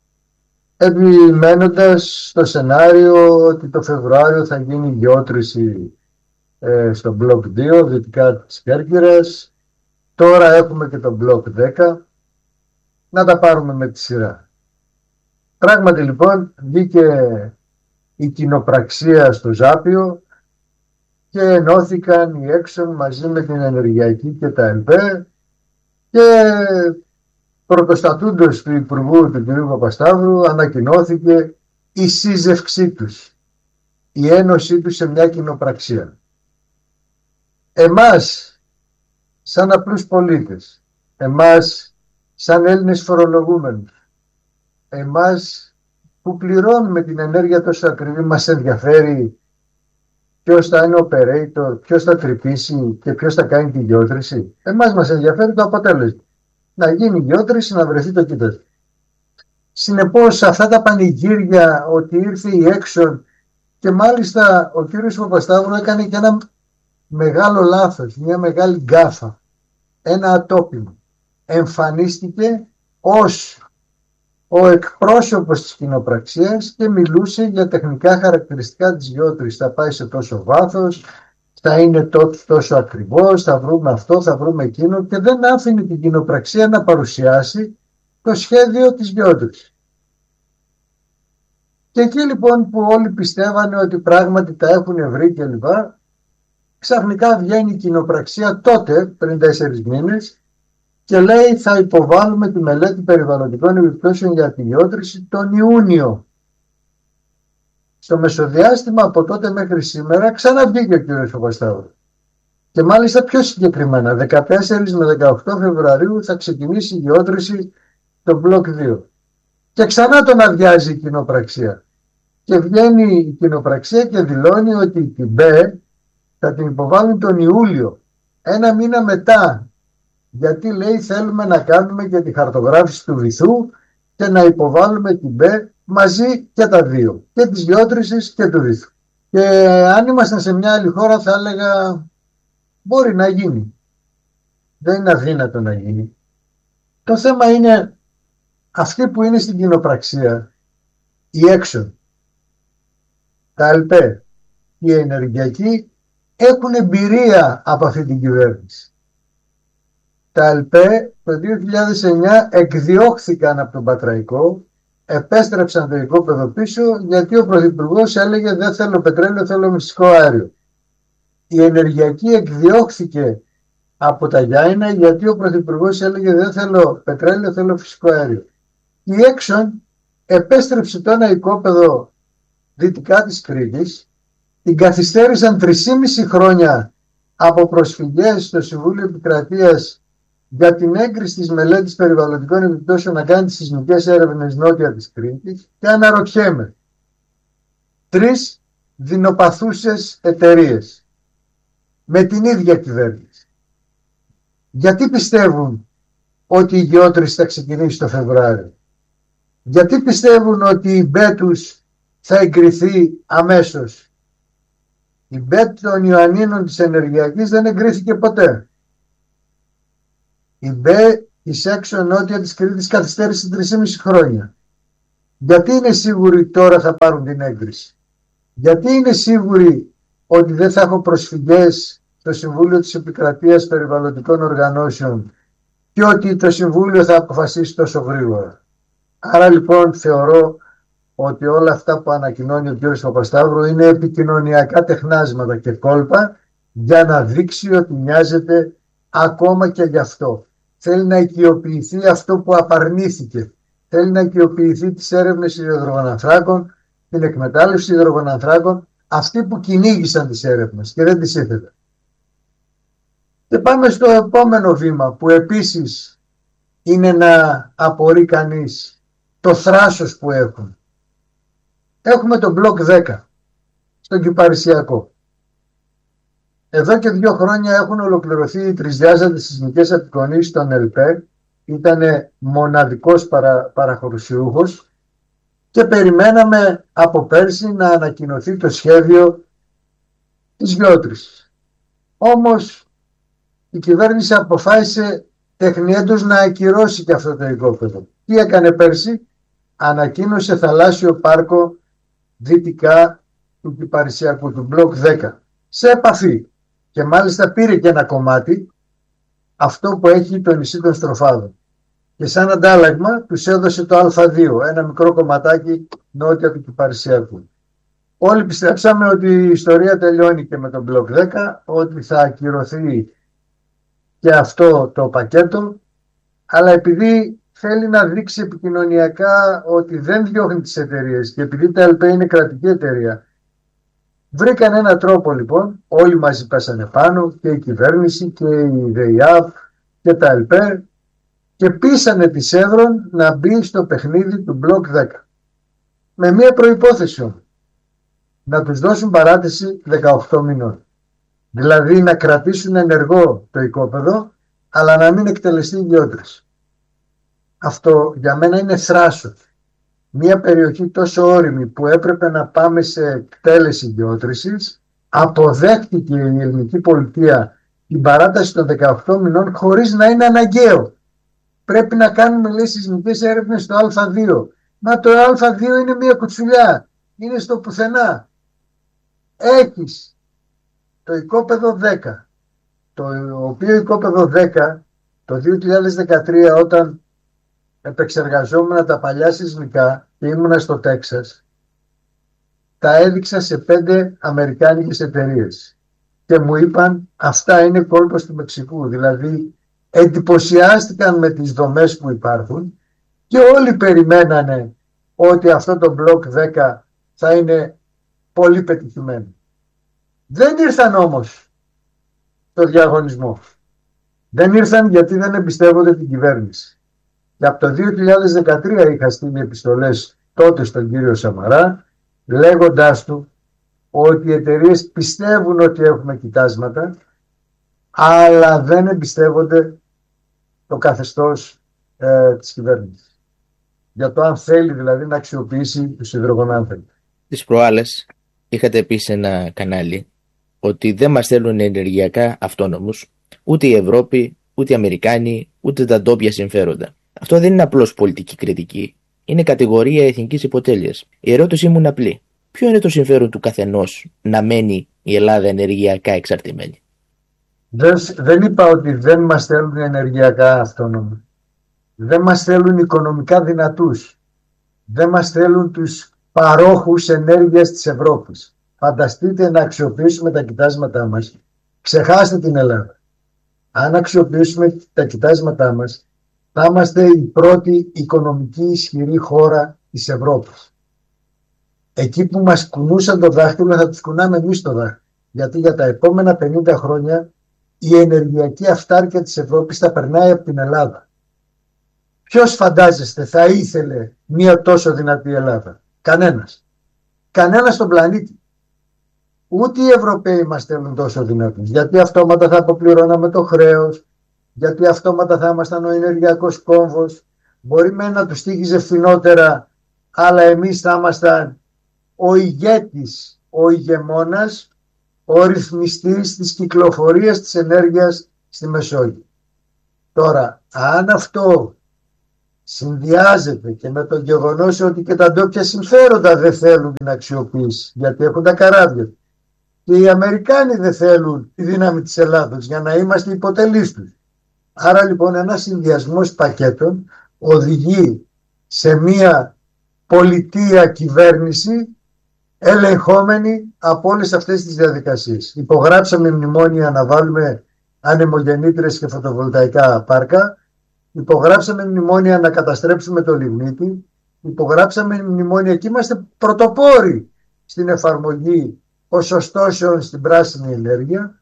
Επιμένοντας στο σενάριο ότι το Φεβρουάριο θα γίνει γεώτρηση ε, στο μπλοκ δύο, δυτικά της Κέρκυρας. Τώρα έχουμε και το μπλοκ δέκα. Να τα πάρουμε με τη σειρά. Πράγματι λοιπόν βγήκε η κοινοπραξία στο Ζάπιο και ενώθηκαν οι Έξον μαζί με την Ενεργειακή και τα ΕΛΠΕ και πρωτοστατούντος του Υπουργού του κ. Παπασταύρου ανακοινώθηκε η σύζευξή τους, η ένωσή τους σε μια κοινοπραξία. Εμάς σαν απλούς πολίτες, εμάς σαν Έλληνες φορολογούμενους, εμάς που πληρώνουμε την ενέργεια τόσο ακριβή, μας ενδιαφέρει ποιος θα είναι operator, ποιος θα τρυπήσει και ποιος θα κάνει τη γεώτρηση? Εμάς μας ενδιαφέρει το αποτέλεσμα. Να γίνει γεώτρηση, να βρεθεί το κοίτασμα. Συνεπώς αυτά τα πανηγύρια ότι ήρθε η Έξον, και μάλιστα ο κύριος Παπασταύρου έκανε και ένα μεγάλο λάθος, μια μεγάλη γκάφα, ένα ατόπιμο. Εμφανίστηκε ως ο εκπρόσωπος της κοινοπραξίας και μιλούσε για τεχνικά χαρακτηριστικά της γεώτρησης. Θα πάει σε τόσο βάθος, θα είναι τόσο ακριβώς, θα βρούμε αυτό, θα βρούμε εκείνο, και δεν άφηνε την κοινοπραξία να παρουσιάσει το σχέδιο της γεώτρησης. Και εκεί λοιπόν που όλοι πιστεύανε ότι πράγματι τα έχουν βρει κλπ, ξαφνικά βγαίνει η κοινοπραξία τότε, πριν τέσσερις μήνες, και λέει θα υποβάλουμε τη μελέτη περιβαλλοντικών επιπτώσεων για τη γεώτρηση τον Ιούνιο. Στο μεσοδιάστημα από τότε μέχρι σήμερα ξαναβγήκε ο κ. Παπασταύρου. Και μάλιστα πιο συγκεκριμένα, δεκατέσσερις με δεκαοκτώ Φεβρουαρίου θα ξεκινήσει η γεώτρηση το μπλοκ δύο. Και ξανά τον αδειάζει η κοινοπραξία. Και βγαίνει η κοινοπραξία και δηλώνει ότι την ΜΠΕ θα την υποβάλουν τον Ιούλιο. Ένα μήνα μετά. Γιατί λέει θέλουμε να κάνουμε και τη χαρτογράφηση του βυθού και να υποβάλουμε την ΜΠΕ μαζί και τα δύο. Και της γεώτρησης και του βυθού. Και αν ήμασταν σε μια άλλη χώρα θα έλεγα μπορεί να γίνει. Δεν είναι αδύνατο να γίνει. Το θέμα είναι αυτοί που είναι στην κοινοπραξία, οι Έξον, τα ΕΛΠΕ, οι ενεργειακοί, έχουν εμπειρία από αυτή την κυβέρνηση. Τα ΕΛΠΕ το δύο χιλιάδες εννιά εκδιώχθηκαν από τον Πατραϊκό, επέστρεψαν το οικόπεδο πίσω γιατί ο Πρωθυπουργός έλεγε δεν θέλω πετρέλαιο, θέλω φυσικό αέριο. Η ενεργειακή εκδιώχθηκε από τα Γιάννηνα γιατί ο Πρωθυπουργός έλεγε δεν θέλω πετρέλαιο, θέλω φυσικό αέριο. Η Έξον επέστρεψε το ένα οικόπεδο δυτικά της Κρήτης, την καθυστέρησαν τρεισήμισι χρόνια από προσφυγές στο Συμβούλιο Επικρατείας για την έγκριση της μελέτης περιβαλλοντικών επιπτώσεων να κάνει τις σεισμικές έρευνες νότια της Κρήτης, και αναρωτιέμαι, τρεις δεινοπαθούσες εταιρείες με την ίδια κυβέρνηση, γιατί πιστεύουν ότι η γεώτρηση θα ξεκινήσει το Φεβρουάριο? Γιατί πιστεύουν ότι η ΜΠΕ τους θα εγκριθεί αμέσως? Η ΜΠΕ των Ιωαννίνων της Ενεργειακής δεν εγκρίθηκε ποτέ. Η ΜΠΕ εις έξω νότια της Κρήτης καθυστέρησε τρία και μισό χρόνια. Γιατί είναι σίγουροι τώρα θα πάρουν την έγκριση? Γιατί είναι σίγουροι ότι δεν θα έχω προσφυγές στο Συμβούλιο της Επικρατείας Περιβαλλοντικών Οργανώσεων και ότι το Συμβούλιο θα αποφασίσει τόσο γρήγορα? Άρα λοιπόν θεωρώ ότι όλα αυτά που ανακοινώνει ο κ. Παπασταύρου είναι επικοινωνιακά τεχνάσματα και κόλπα για να δείξει ότι νοιάζεται ακόμα και γι' αυτό. Θέλει να οικειοποιηθεί αυτό που απαρνήθηκε. Θέλει να οικειοποιηθεί τις έρευνες υδρογονανθράκων, την εκμετάλλευση υδρογονανθράκων, αυτοί που κυνήγησαν τις έρευνες και δεν τις ήθελε. Και πάμε στο επόμενο βήμα που επίσης είναι να απορεί κανείς το θράσος που έχουν. Έχουμε τον μπλοκ δέκα στον Κυπαρισιακό. Εδώ και δύο χρόνια έχουν ολοκληρωθεί οι τρισδιάστατες σεισμικές απεικονίσεις των ΕΛΠΕ. Ήταν μοναδικός παρα, παραχωρησιούχος και περιμέναμε από πέρσι να ανακοινωθεί το σχέδιο της γεώτρησης. Όμως η κυβέρνηση αποφάσισε τεχνιέντως να ακυρώσει και αυτό το οικόπεδο. Τι έκανε πέρσι? Ανακοίνωσε θαλάσσιο πάρκο δυτικά του Κυπαρισιακού, του μπλοκ δέκα, σε επαφή, και μάλιστα πήρε και ένα κομμάτι, αυτό που έχει το νησί των Στροφάδων, και σαν αντάλλαγμα τους έδωσε το Α δύο, ένα μικρό κομματάκι νότια του Κυπαρισιακού. Όλοι πιστέψαμε ότι η ιστορία τελειώνει και με τον μπλοκ δέκα, ότι θα ακυρωθεί και αυτό το πακέτο, αλλά επειδή θέλει να δείξει επικοινωνιακά ότι δεν διώχνει τις εταιρείες και επειδή τα ΕΛΠΕ είναι κρατική εταιρεία, βρήκαν έναν τρόπο λοιπόν, όλοι μαζί πέσανε πάνω, και η κυβέρνηση και η ΔΕΙΑΒ και τα ΕΛΠΕ, και πείσανε τη Σέδρον να μπει στο παιχνίδι του μπλοκ δέκα. Με μία προϋπόθεση όμως, να τους δώσουν παράτηση δεκαοκτώ μηνών. Δηλαδή να κρατήσουν ενεργό το οικόπεδο, αλλά να μην εκτελεστεί η γεώτρηση. Αυτό για μένα είναι θράσος. Μια περιοχή τόσο όριμη που έπρεπε να πάμε σε εκτέλεση γεώτρησης, αποδέχτηκε η ελληνική πολιτεία την παράταση των δεκαοκτώ μηνών χωρίς να είναι αναγκαίο. Πρέπει να κάνουμε, λέει, σεισμικές έρευνες στο Α δύο. Μα το Α δύο είναι μια κουτσουλιά. Είναι στο πουθενά. Έχεις το οικόπεδο δέκα. Το οποίο οικόπεδο δέκα το δύο χιλιάδες δεκατρία, όταν επεξεργαζόμουν τα παλιά σεισμικά και ήμουνα στο Τέξας, τα έδειξα σε πέντε αμερικάνικες εταιρείες και μου είπαν αυτά είναι κόλπος του Μεξικού. Δηλαδή εντυπωσιάστηκαν με τις δομές που υπάρχουν και όλοι περιμένανε ότι αυτό το μπλοκ δέκα θα είναι πολύ πετυχημένο. Δεν ήρθαν όμως στο διαγωνισμό. Δεν ήρθαν γιατί δεν εμπιστεύονται την κυβέρνηση. Και από το δύο χιλιάδες δεκατρία είχα στείλει επιστολές τότε στον κύριο Σαμαρά, λέγοντάς του ότι οι εταιρείες πιστεύουν ότι έχουμε κοιτάσματα, αλλά δεν εμπιστεύονται το καθεστώς ε, της κυβέρνησης. Για το αν θέλει δηλαδή να αξιοποιήσει τους υδρογονάνθρακες. Τις προάλλες είχατε πει σε ένα κανάλι ότι δεν μας θέλουν ενεργειακά αυτόνομους ούτε η Ευρώπη, ούτε οι Αμερικάνοι, ούτε τα ντόπια συμφέροντα. Αυτό δεν είναι απλώς πολιτική κριτική. Είναι κατηγορία εθνικής υποτέλειας. Η ερώτησή μου είναι απλή. Ποιο είναι το συμφέρον του καθενός να μένει η Ελλάδα ενεργειακά εξαρτημένη? Δεν, δεν είπα ότι δεν μας θέλουν ενεργειακά αυτόνομοι. Δεν μας θέλουν οικονομικά δυνατούς. Δεν μας θέλουν τους παρόχους ενέργειας της Ευρώπης. Φανταστείτε να αξιοποιήσουμε τα κοιτάσματά μας. Ξεχάστε την Ελλάδα. Αν αξιοποιήσουμε τα κοιτάσματά μας, θα είμαστε η πρώτη οικονομική ισχυρή χώρα της Ευρώπης. Εκεί που μας κουνούσαν το δάχτυλο θα τους κουνάμε εμείς το δάχτυλο. Γιατί για τα επόμενα πενήντα χρόνια η ενεργειακή αυτάρκεια της Ευρώπης θα περνάει από την Ελλάδα. Ποιος φαντάζεστε θα ήθελε μια τόσο δυνατή Ελλάδα? Κανένας. Κανένας στον πλανήτη. Ούτε οι Ευρωπαίοι μας θέλουν τόσο δυνατούς. Γιατί αυτόματα θα αποπληρώναμε το χρέος, γιατί αυτόματα θα ήμασταν ο ενεργειακός κόμβος. Μπορεί με να τους τύχιζε φθηνότερα, αλλά εμείς θα ήμασταν ο ηγέτης, ο ηγεμόνας, ο ρυθμιστής της κυκλοφορίας της ενέργειας στη Μεσόγειο. Τώρα, αν αυτό συνδυάζεται και με το γεγονός ότι και τα ντόπια συμφέροντα δεν θέλουν την αξιοποίηση, γιατί έχουν τα καράβια, και οι Αμερικάνοι δεν θέλουν τη δύναμη της Ελλάδος για να είμαστε υποτελείς τους. Άρα λοιπόν ένας συνδυασμός πακέτων οδηγεί σε μια πολιτεία κυβέρνηση ελεγχόμενη από όλες αυτές τις διαδικασίες. Υπογράψαμε μνημόνια να βάλουμε ανεμογεννήτρες και φωτοβολταϊκά πάρκα, υπογράψαμε μνημόνια να καταστρέψουμε το λιγνίτη, υπογράψαμε μνημόνια και είμαστε πρωτοπόροι στην εφαρμογή ποσοστώσεων στην πράσινη ενέργεια.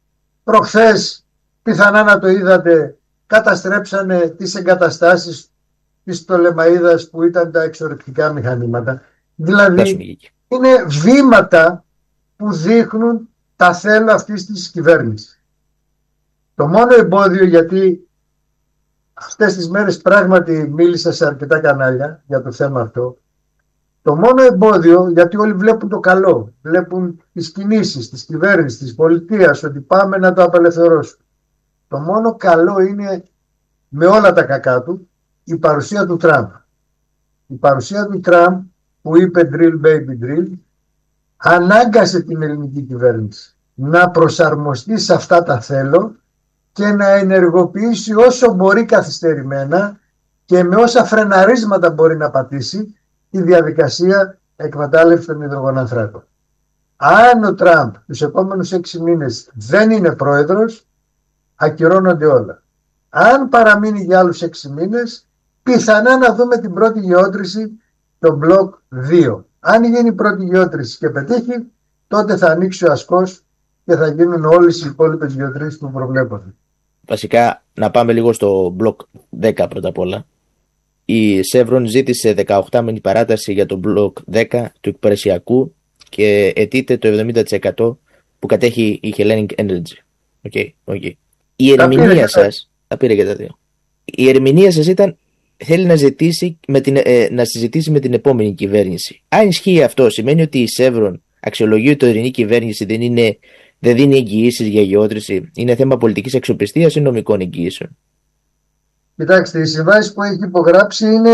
Προχθές, πιθανά να το είδατε, καταστρέψανε τις εγκαταστάσεις της Πτολεμαΐδας που ήταν τα εξορρυκτικά μηχανήματα. Δηλαδή είναι βήματα που δείχνουν τα θέλω αυτής της κυβέρνησης. Το μόνο εμπόδιο, γιατί αυτές τις μέρες πράγματι μίλησα σε αρκετά κανάλια για το θέμα αυτό, το μόνο εμπόδιο, γιατί όλοι βλέπουν το καλό, βλέπουν τις κινήσεις της κυβέρνησης, της πολιτείας, ότι πάμε να το απελευθερώσουμε. Το μόνο καλό είναι, με όλα τα κακά του, η παρουσία του Τραμπ. Η παρουσία του Τραμπ που είπε drill baby drill ανάγκασε την ελληνική κυβέρνηση να προσαρμοστεί σε αυτά τα θέλω και να ενεργοποιήσει όσο μπορεί καθυστερημένα και με όσα φρεναρίσματα μπορεί να πατήσει τη διαδικασία εκμετάλλευσης των υδρογονανθράκων. Αν ο Τραμπ τους επόμενους έξι μήνες δεν είναι πρόεδρος, ακυρώνονται όλα. Αν παραμείνει για άλλους έξι μήνες, πιθανά να δούμε την πρώτη γεώτρηση το μπλοκ δύο. Αν γίνει η πρώτη γεώτρηση και πετύχει, τότε θα ανοίξει ο ασκός και θα γίνουν όλες οι υπόλοιπες γεωτρήσεις που προβλέπονται. Βασικά, να πάμε λίγο στο μπλοκ δέκα πρώτα απ' όλα. Η Chevron ζήτησε δεκαοκτάμηνη παράταση για το μπλοκ δέκα του εκπαρασιακού και αιτείται το εβδομήντα τοις εκατό που κατέχει η Hellenic Energy. Okay, okay. Η ερμηνεία σας, τα πήρε και τα δύο. Η ερμηνεία σας ήταν, θέλει να, ζητήσει με την, ε, να συζητήσει με την επόμενη κυβέρνηση. Αν ισχύει αυτό, σημαίνει ότι η Chevron αξιολογεί ότι η τωρινή κυβέρνηση δεν, είναι, δεν δίνει εγγυήσεις για γεώτρηση. Είναι θέμα πολιτικής αξιοπιστίας ή νομικών εγγυήσεων? Κοιτάξτε, οι συμβάσεις που έχει υπογράψει είναι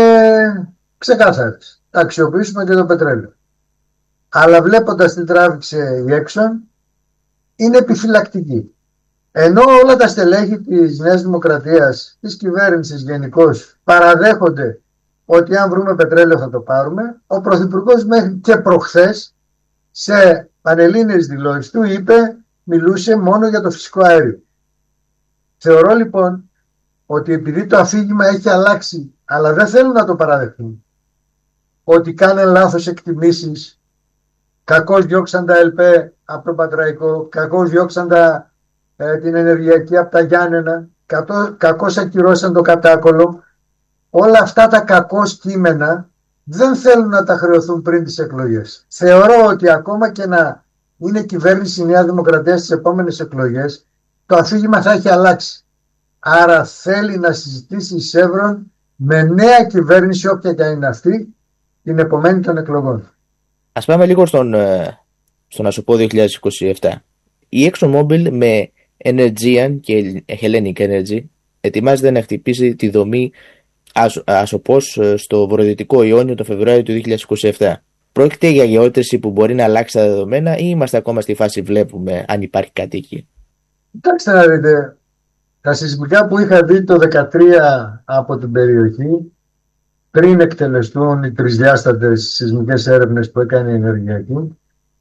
ξεκάθαρες. Θα αξιοποιήσουμε και το πετρέλαιο. Αλλά βλέποντας τι τράβηξε η Exxon, είναι επιφυλακτική. Ενώ όλα τα στελέχη της Νέας Δημοκρατίας, της κυβέρνησης γενικώς, παραδέχονται ότι αν βρούμε πετρέλαιο θα το πάρουμε, ο Πρωθυπουργός μέχρι και προχθές σε πανελλήνιες δηλώσεις του είπε, μιλούσε μόνο για το φυσικό αέριο. Θεωρώ λοιπόν ότι επειδή το αφήγημα έχει αλλάξει, αλλά δεν θέλουν να το παραδεχτούν, ότι κάνουν λάθος εκτιμήσεις, κακώς διώξαν τα ΕΛΠΕ από το Πατραϊκό, κακώς διώξαν τα, ε, την ενεργειακή από τα Γιάννενα, κακώς, κακώς ακυρώσαν το Κατάκολο, όλα αυτά τα κακώς κείμενα δεν θέλουν να τα χρεωθούν πριν τις εκλογές. Θεωρώ ότι ακόμα και να είναι κυβέρνηση η Νέα Δημοκρατία στις επόμενες εκλογές, το αφήγημα θα έχει αλλάξει. Άρα θέλει να συζητήσει η Chevron με νέα κυβέρνηση, όποια και είναι αυτή, την επομένη των εκλογών. Ας πάμε λίγο στον, στον Ασωπό δύο χιλιάδες είκοσι επτά. Η ExxonMobil με Energean και Hellenic Energy ετοιμάζεται να χτυπήσει τη δομή Ασωπός στο βορειοδυτικό Ιόνιο το Φεβρουάριο του δύο χιλιάδες είκοσι επτά. Πρόκειται για γεώτρηση που μπορεί να αλλάξει τα δεδομένα ή είμαστε ακόμα στη φάση βλέπουμε αν υπάρχει κάτι εκεί? Κοιτάξτε να δείτε. Τα σεισμικά που είχα δει το δύο χιλιάδες δεκατρία από την περιοχή, πριν εκτελεστούν οι τρισδιάστατες σεισμικές έρευνες που έκανε η ενεργειακή,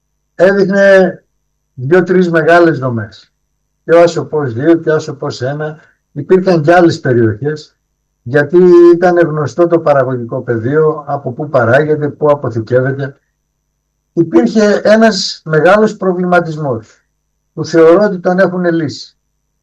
έδειχνε δύο-τρεις μεγάλες δομές. Και ο Ασωπός δύο και ο Ασωπός ένα. Υπήρχαν και άλλες περιοχές, γιατί ήταν γνωστό το παραγωγικό πεδίο, από πού παράγεται, πού αποθηκεύεται. Υπήρχε ένας μεγάλος προβληματισμός, που θεωρώ ότι τον έχουν λύσει.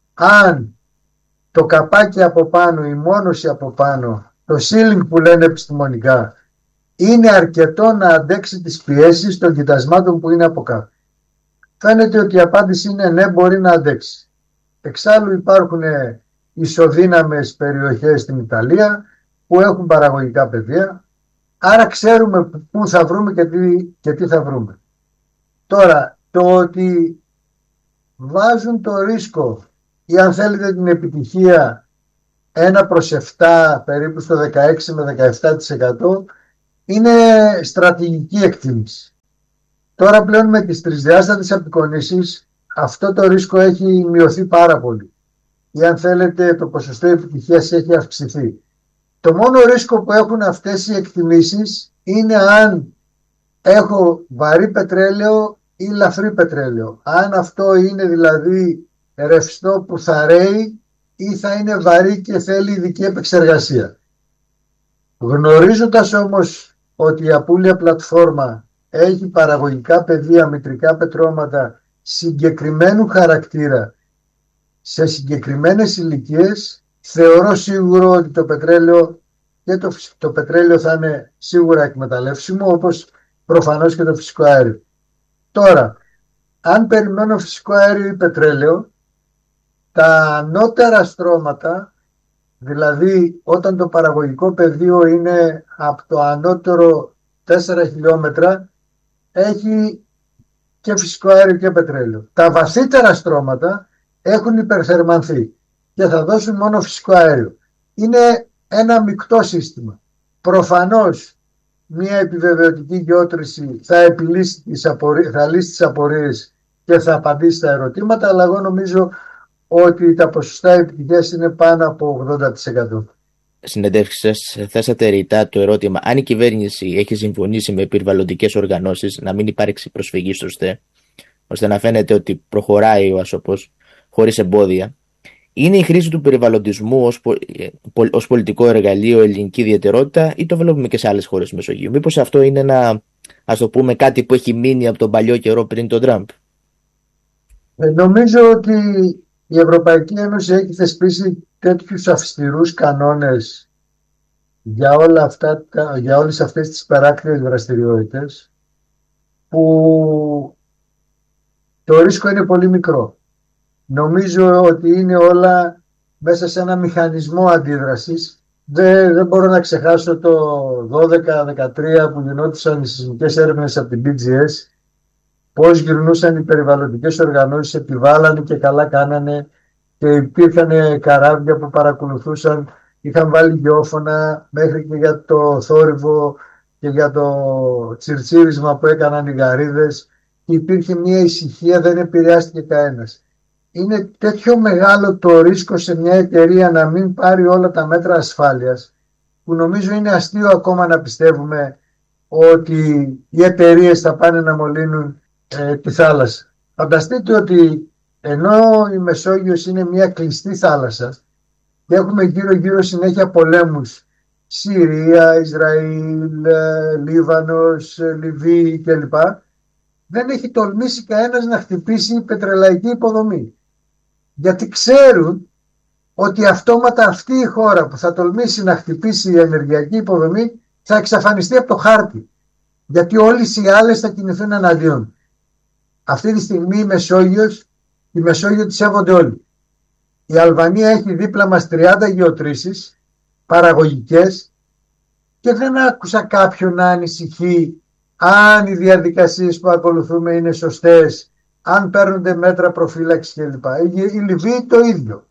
Αν το καπάκι από πάνω, η μόνωση από πάνω, το ceiling που λένε επιστημονικά, είναι αρκετό να αντέξει τις πιέσεις των κοιτασμάτων που είναι από κάτω. Φαίνεται ότι η απάντηση είναι ναι, μπορεί να αντέξει. Εξάλλου υπάρχουν ισοδύναμες περιοχές στην Ιταλία που έχουν παραγωγικά πεδία, άρα ξέρουμε πού θα βρούμε και τι, και τι θα βρούμε. Τώρα, το ότι βάζουν το ρίσκο ή αν θέλετε την επιτυχία ένα προς επτά, περίπου στο δεκαέξι με δεκαεπτά τοις εκατό, είναι στρατηγική εκτίμηση. Τώρα πλέον με τις τρισδιάστατες απεικονίσεις αυτό το ρίσκο έχει μειωθεί πάρα πολύ. Ή αν θέλετε το ποσοστό επιτυχίας έχει αυξηθεί. Το μόνο ρίσκο που έχουν αυτές οι εκτιμήσεις είναι αν έχω βαρύ πετρέλαιο ή λαφρύ πετρέλαιο. Αν αυτό είναι δηλαδή ρευστό που θα ρέει ή θα είναι βαρύ και θέλει ειδική επεξεργασία. Γνωρίζοντας όμως ότι η Απούλια πλατφόρμα έχει παραγωγικά πεδία, μητρικά πετρώματα συγκεκριμένου χαρακτήρα σε συγκεκριμένες ηλικίες, θεωρώ σίγουρο ότι το πετρέλαιο και το, το πετρέλαιο θα είναι σίγουρα εκμεταλλεύσιμο, όπως προφανώς και το φυσικό αέριο. Τώρα, αν περιμένω φυσικό αέριο ή πετρέλαιο, τα ανώτερα στρώματα, δηλαδή όταν το παραγωγικό πεδίο είναι από το ανώτερο τέσσερα χιλιόμετρα, έχει και φυσικό αέριο και πετρέλαιο. Τα βαθύτερα στρώματα έχουν υπερθερμανθεί και θα δώσουν μόνο φυσικό αέριο. Είναι ένα μεικτό σύστημα. Προφανώς μια επιβεβαιωτική γεώτρηση θα επιλύσει τις απορίες, θα λύσει τις απορίες και θα απαντήσει στα ερωτήματα, αλλά εγώ νομίζω ότι τα ποσοστά επιτυχίας είναι πάνω από ογδόντα τοις εκατό. Συνεντεύξεις σας θέσατε ρητά το ερώτημα αν η κυβέρνηση έχει συμφωνήσει με περιβαλλοντικές οργανώσεις να μην υπάρξει προσφυγή στο ΣΤΕ, ώστε να φαίνεται ότι προχωράει ο άσωπος χωρίς εμπόδια. Είναι η χρήση του περιβαλλοντισμού ως, πο... ως πολιτικό εργαλείο ελληνική ιδιαιτερότητα ή το βλέπουμε και σε άλλες χώρες Μεσογείου? Μήπως αυτό είναι ένα, ας το πούμε, κάτι που έχει μείνει από τον παλιό καιρό πριν τον Τραμπ? Ε, νομίζω ότι η Ευρωπαϊκή Ένωση έχει θεσπίσει τέτοιους αυστηρούς κανόνες για, όλα αυτά, για όλες αυτές τις παράκτιες δραστηριότητες που το ρίσκο είναι πολύ μικρό. Νομίζω ότι είναι όλα μέσα σε ένα μηχανισμό αντίδρασης. Δεν, δεν μπορώ να ξεχάσω το δώδεκα δεκατρία που γινόντουσαν οι σεισμικές έρευνες από την μπι τζι ες, πώς γυρνούσαν οι περιβαλλοντικές οργανώσεις, επιβάλλανε και καλά κάνανε και υπήρχαν καράβια που παρακολουθούσαν, είχαν βάλει γεώφωνα μέχρι και για το θόρυβο και για το τσιρτσίρισμα που έκαναν οι γαρίδες και υπήρχε μια ησυχία, δεν επηρεάστηκε κανένας. Είναι τέτοιο μεγάλο το ρίσκο σε μια εταιρεία να μην πάρει όλα τα μέτρα ασφάλειας, που νομίζω είναι αστείο ακόμα να πιστεύουμε ότι οι εταιρείες θα πάνε να μολύνουν ε, τη θάλασσα. Φανταστείτε ότι ενώ η Μεσόγειος είναι μια κλειστή θάλασσα και έχουμε γύρω γύρω συνέχεια πολέμους, Συρία, Ισραήλ, ε, Λίβανος, ε, Λιβύη κλπ, δεν έχει τολμήσει κανένας να χτυπήσει πετρελαϊκή υποδομή. Γιατί ξέρουν ότι αυτόματα αυτή η χώρα που θα τολμήσει να χτυπήσει η ενεργειακή υποδομή θα εξαφανιστεί από το χάρτη. Γιατί όλες οι άλλες θα κινηθούν εναντίον. Αυτή τη στιγμή η Μεσόγειος, η Μεσόγειο τη σέβονται όλοι. Η Αλβανία έχει δίπλα μας τριάντα γεωτρήσεις παραγωγικές και δεν άκουσα κάποιον να ανησυχεί αν οι διαδικασίες που ακολουθούμε είναι σωστές, αν παίρνονται μέτρα προφύλαξης κλπ. Η, η Λιβύη το ίδιο.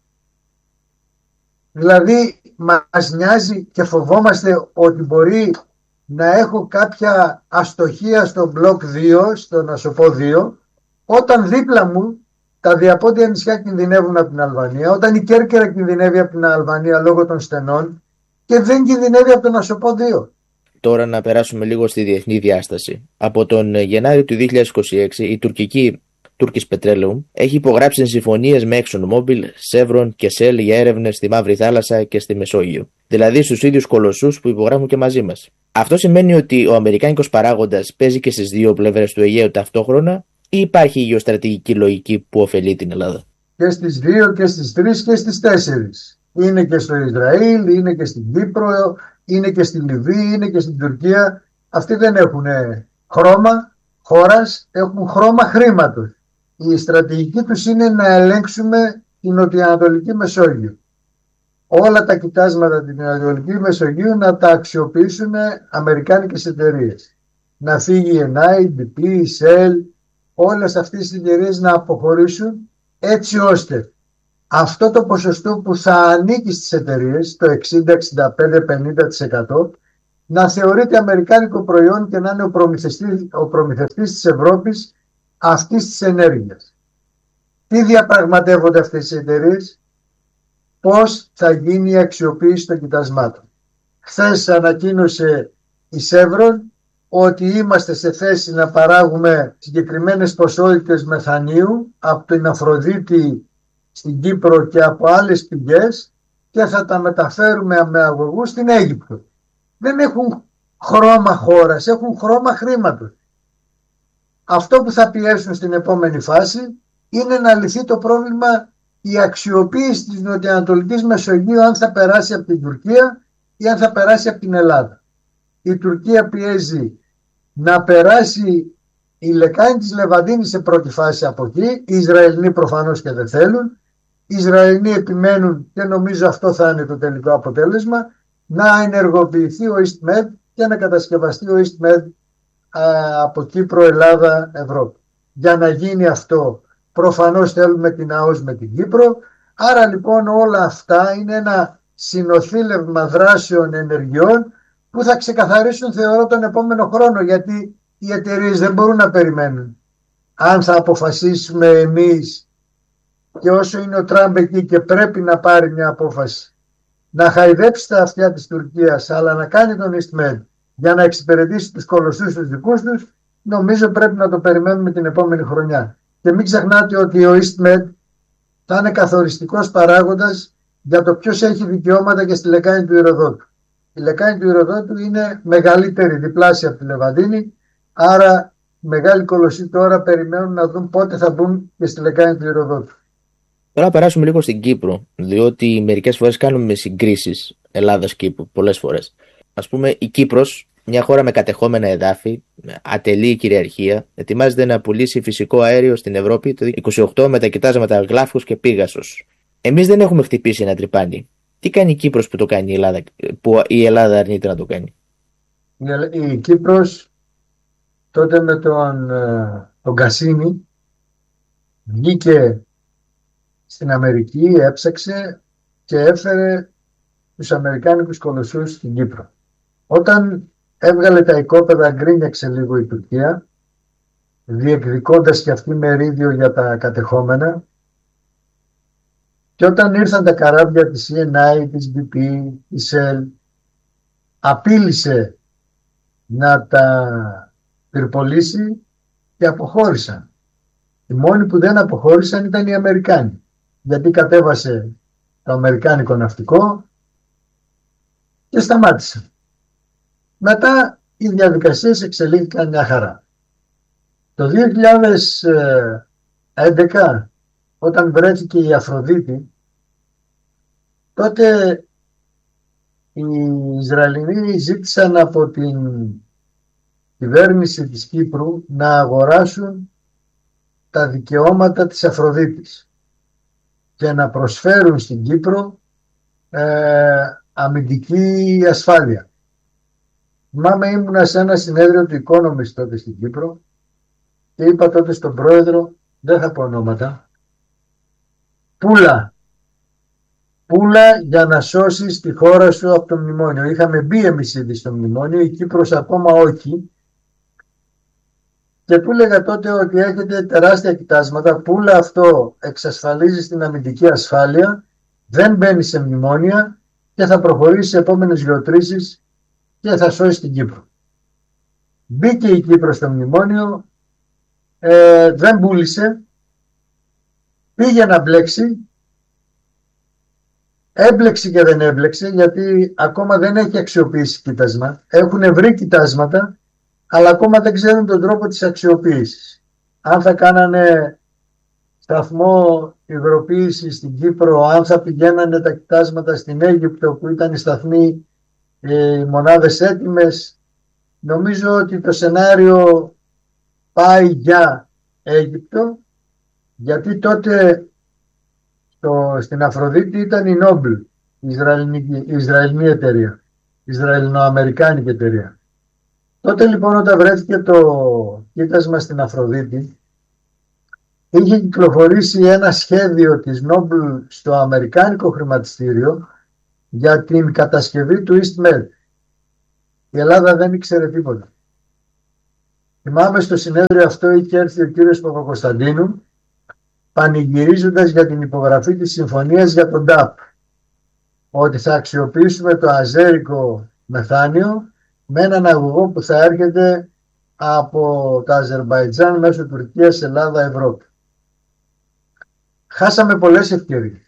Δηλαδή μας νοιάζει και φοβόμαστε ότι μπορεί να έχω κάποια αστοχία στο μπλοκ δύο, στον Ασοπό δύο, όταν δίπλα μου τα διαπόντια νησιά κινδυνεύουν από την Αλβανία, όταν η Κέρκυρα κινδυνεύει από την Αλβανία λόγω των στενών και δεν κινδυνεύει από τον Ασοπό δύο. Τώρα να περάσουμε λίγο στη διεθνή διάσταση. Από τον Γενάριο του δύο χιλιάδες είκοσι έξι η τουρκική Turkish Petroleum έχει υπογράψει συμφωνίες με ExxonMobil, Chevron και Shell για έρευνες στη Μαύρη Θάλασσα και στη Μεσόγειο. Δηλαδή στους ίδιους κολοσσούς που υπογράφουν και μαζί μας. Αυτό σημαίνει ότι ο αμερικάνικος παράγοντας παίζει και στις δύο πλευρές του Αιγαίου ταυτόχρονα ή υπάρχει γεωστρατηγική λογική που ωφελεί την Ελλάδα? Και στις δύο και στις τρεις και στις τέσσερις. Είναι και στο Ισραήλ, είναι και στην Κύπρο, είναι και στη Λιβύη, είναι και στην Τουρκία. Αυτοί δεν έχουν χρώμα χώρας, έχουν χρώμα χρήματος. Η στρατηγική τους είναι να ελέγξουμε την νοτιοανατολική Μεσόγειο. Όλα τα κοιτάσματα την Ανατολική Μεσογείου να τα αξιοποιήσουν αμερικάνικες εταιρείες. Να φύγει η εν άι, η μπι πι, η Shell, όλες αυτές τις εταιρείες να αποχωρήσουν έτσι ώστε αυτό το ποσοστό που θα ανήκει στις εταιρείες, το εξήντα, εξήντα πέντε, πενήντα τοις εκατό, να θεωρείται αμερικάνικο προϊόν και να είναι ο προμηθευτής, ο προμηθευτής της Ευρώπης αυτής της ενέργειας. Τι διαπραγματεύονται αυτές οι εταιρείες? Πώς θα γίνει η αξιοποίηση των κοιτασμάτων. Χθες ανακοίνωσε η Chevron ότι είμαστε σε θέση να παράγουμε συγκεκριμένες ποσότητες μεθανίου από την Αφροδίτη στην Κύπρο και από άλλες πηγές και θα τα μεταφέρουμε με αγωγού στην Αίγυπτο. Δεν έχουν χρώμα χώρας, έχουν χρώμα χρήματος. Αυτό που θα πιέσουν στην επόμενη φάση είναι να λυθεί το πρόβλημα η αξιοποίηση της νοτιοανατολικής Μεσογείου, αν θα περάσει από την Τουρκία ή αν θα περάσει από την Ελλάδα. Η Τουρκία πιέζει να περάσει η λεκάνη της Λεβαντίνης σε πρώτη φάση από εκεί. Οι Ισραηλοί προφανώς και δεν θέλουν. Οι Ισραηλοί επιμένουν και νομίζω αυτό θα είναι το τελικό αποτέλεσμα, να ενεργοποιηθεί ο EastMed και να κατασκευαστεί ο EastMed α, από Κύπρο, Ελλάδα, Ευρώπη. Για να γίνει αυτό προφανώς θέλουμε την ΑΟΣ με την Κύπρο. Άρα λοιπόν όλα αυτά είναι ένα συνοθήλευμα δράσεων ενεργειών που θα ξεκαθαρίσουν, θεωρώ, τον επόμενο χρόνο, γιατί οι εταιρείες δεν μπορούν να περιμένουν. Αν θα αποφασίσουμε εμείς, και όσο είναι ο Τραμπ εκεί και πρέπει να πάρει μια απόφαση, να χαϊδέψει τα αυτιά της Τουρκίας, αλλά να κάνει τον EastMed για να εξυπηρετήσει τους κολοσσούς τους δικούς τους, νομίζω πρέπει να το περιμένουμε την επόμενη χρονιά. Και μην ξεχνάτε ότι ο EastMed θα είναι καθοριστικός παράγοντας για το ποιος έχει δικαιώματα και στη λεκάνη του Ηρωδότου. Η λεκάνη του Ηρωδότου είναι μεγαλύτερη, διπλάσια από τη Λεβαντίνη, άρα μεγάλοι κολοσσοί τώρα περιμένουν να δουν πότε θα μπουν και στη λεκάνη του Ηρωδότου. Τώρα περάσουμε λίγο στην Κύπρο, διότι μερικές φορές κάνουμε συγκρίσεις Ελλάδας-Κύπρου, πολλές φορές. Ας πούμε, η Κύπρος, μια χώρα με κατεχόμενα εδάφη, με ατελή κυριαρχία, ετοιμάζεται να πουλήσει φυσικό αέριο στην Ευρώπη το είκοσι οκτώ με τα κοιτάσματα Γλάφους και Πίγασος. Εμείς δεν έχουμε χτυπήσει ένα τρυπάνι. Τι κάνει η Κύπρος που το κάνει η Ελλάδα, που η Ελλάδα αρνείται να το κάνει? Η Κύπρος τότε με τον, τον Κασίνη βγήκε στην Αμερική, έψαξε και έφερε τους αμερικάνικους κολοσσούς στην Κύπρο. Όταν έβγαλε τα οικόπεδα, γκρίνιαξε λίγο η Τουρκία, διεκδικώντας και αυτή μερίδιο για τα κατεχόμενα, και όταν ήρθαν τα καράβια της σι εν άι, της μπι πι, της Shell, απείλησε να τα πυρπολίσει και αποχώρησαν. Οι μόνοι που δεν αποχώρησαν ήταν οι Αμερικάνοι, γιατί κατέβασε το αμερικάνικο ναυτικό και σταμάτησαν. Μετά οι διαδικασίες εξελίχθηκαν μια χαρά. Το δύο χιλιάδες έντεκα, όταν βρέθηκε η Αφροδίτη, τότε οι Ισραηλινοί ζήτησαν από την κυβέρνηση της Κύπρου να αγοράσουν τα δικαιώματα της Αφροδίτης και να προσφέρουν στην Κύπρο ε, αμυντική ασφάλεια. Θυμάμαι, ήμουνα σε ένα συνέδριο του Economist τότε στην Κύπρο και είπα τότε στον πρόεδρο, δεν θα πω ονόματα, πούλα, πούλα για να σώσεις τη χώρα σου από το μνημόνιο. Είχαμε μπει εμείς ήδη στο μνημόνιο, η Κύπρος ακόμα όχι, και του έλεγα τότε ότι έχετε τεράστια κοιτάσματα, πούλα αυτό εξασφαλίζει την αμυντική ασφάλεια, δεν μπαίνει σε μνημόνια και θα προχωρήσει σε επόμενες γεωτρήσεις και θα σώσει την Κύπρο. Μπήκε η Κύπρο στο μνημόνιο, ε, δεν πούλησε, πήγε να μπλέξει, έμπλεξε και δεν έμπλεξε, γιατί ακόμα δεν έχει αξιοποιήσει κοιτάσμα. Έχουν βρει κοιτάσματα, αλλά ακόμα δεν ξέρουν τον τρόπο της αξιοποίησης. Αν θα κάνανε σταθμό υγροποίηση στην Κύπρο, αν θα πηγαίνανε τα κοιτάσματα στην Αίγυπτο που ήταν οι σταθμοί, οι μονάδες έτοιμες, νομίζω ότι το σενάριο πάει για Αίγυπτο, γιατί τότε το, στην Αφροδίτη ήταν η Νόμπλ, η Ισραηλινή, η Ισραηλινή εταιρεία, η Ισραηλινο-Αμερικάνικη εταιρεία. Τότε λοιπόν όταν βρέθηκε το κοίτασμα στην Αφροδίτη, είχε κυκλοφορήσει ένα σχέδιο της Noble στο αμερικάνικο χρηματιστήριο για την κατασκευή του EastMed. Η Ελλάδα δεν ήξερε τίποτα. Θυμάμαι στο συνέδριο αυτό είχε έρθει ο κύριος Παπακοσταντίνου πανηγυρίζοντας για την υπογραφή της συμφωνίας για τον ντάπ, ότι θα αξιοποιήσουμε το αζέρικο μεθάνιο με έναν αγωγό που θα έρχεται από το Αζερμπαϊτζάν μέσω Τουρκίας, Ελλάδα, Ευρώπη. Χάσαμε πολλές ευκαιρίες.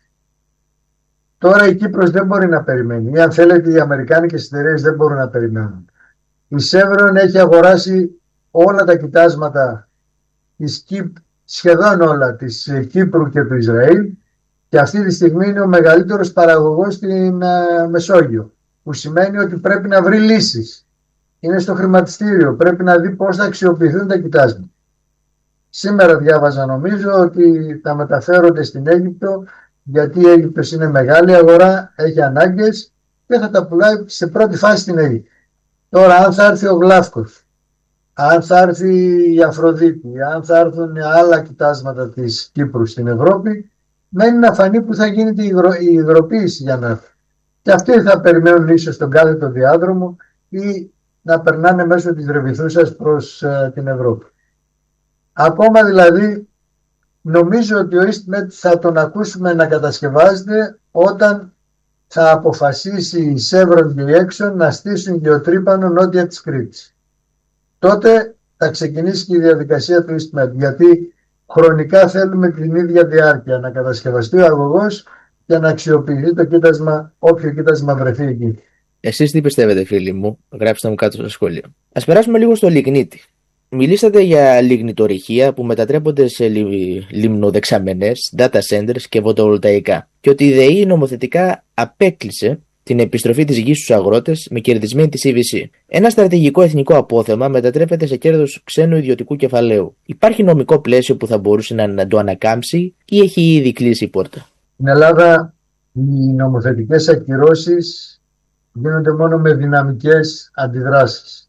Τώρα η Κύπρος δεν μπορεί να περιμένει, ή αν θέλετε οι αμερικάνικες εταιρείες δεν μπορούν να περιμένουν. Η Chevron έχει αγοράσει όλα τα κοιτάσματα της Κύπ, σχεδόν όλα της Κύπρου και του Ισραήλ, και αυτή τη στιγμή είναι ο μεγαλύτερος παραγωγός στην uh, Μεσόγειο, που σημαίνει ότι πρέπει να βρει λύσεις. Είναι στο χρηματιστήριο, πρέπει να δει πώς θα αξιοποιηθούν τα κοιτάσματα. Σήμερα διάβαζα νομίζω ότι τα μεταφέρονται στην Αίγυπτο, γιατί η Αίγυπτος είναι μεγάλη αγορά, έχει ανάγκες και θα τα πουλάει σε πρώτη φάση στην Αίγυπτο. Τώρα αν θα έρθει ο Γλάφκος, αν θα έρθει η Αφροδίτη, αν θα έρθουν άλλα κοιτάσματα της Κύπρου στην Ευρώπη, μένει να φανεί που θα γίνεται η, υδρο, η υδροποίηση για να έρθει. Και αυτοί θα περιμένουν ίσως τον κάθετο διάδρομο ή να περνάνε μέσω της Ρεβιθούσας προς uh, την Ευρώπη. Ακόμα δηλαδή νομίζω ότι ο EastMed θα τον ακούσουμε να κατασκευάζεται όταν θα αποφασίσει η Chevron και η Exxon να στήσουν γεωτρύπανο νότια της Κρήτης. Τότε θα ξεκινήσει και η διαδικασία του EastMed, γιατί χρονικά θέλουμε την ίδια διάρκεια να κατασκευαστεί ο αγωγός και να αξιοποιηθεί το κοίτασμα, όποιο κοίτασμα βρεθεί εκεί. Εσείς τι πιστεύετε, φίλοι μου, γράψτε μου κάτω στο σχόλιο. Ας περάσουμε λίγο στο λιγνίτη. Μιλήσατε για λιγνητορυχεία που μετατρέπονται σε λι... λιμνοδεξαμενές, data centers και φωτοβολταϊκά, και ότι η ΔΕΗ νομοθετικά απέκλεισε την επιστροφή της γης στους αγρότες με κερδισμένη τη σι βι σι. Ένα στρατηγικό εθνικό απόθεμα μετατρέπεται σε κέρδος ξένου ιδιωτικού κεφαλαίου. Υπάρχει νομικό πλαίσιο που θα μπορούσε να, να το ανακάμψει ή έχει ήδη κλείσει η πόρτα? Στην Ελλάδα οι νομοθετικές ακυρώσεις γίνονται μόνο με δυναμικές αντιδράσεις.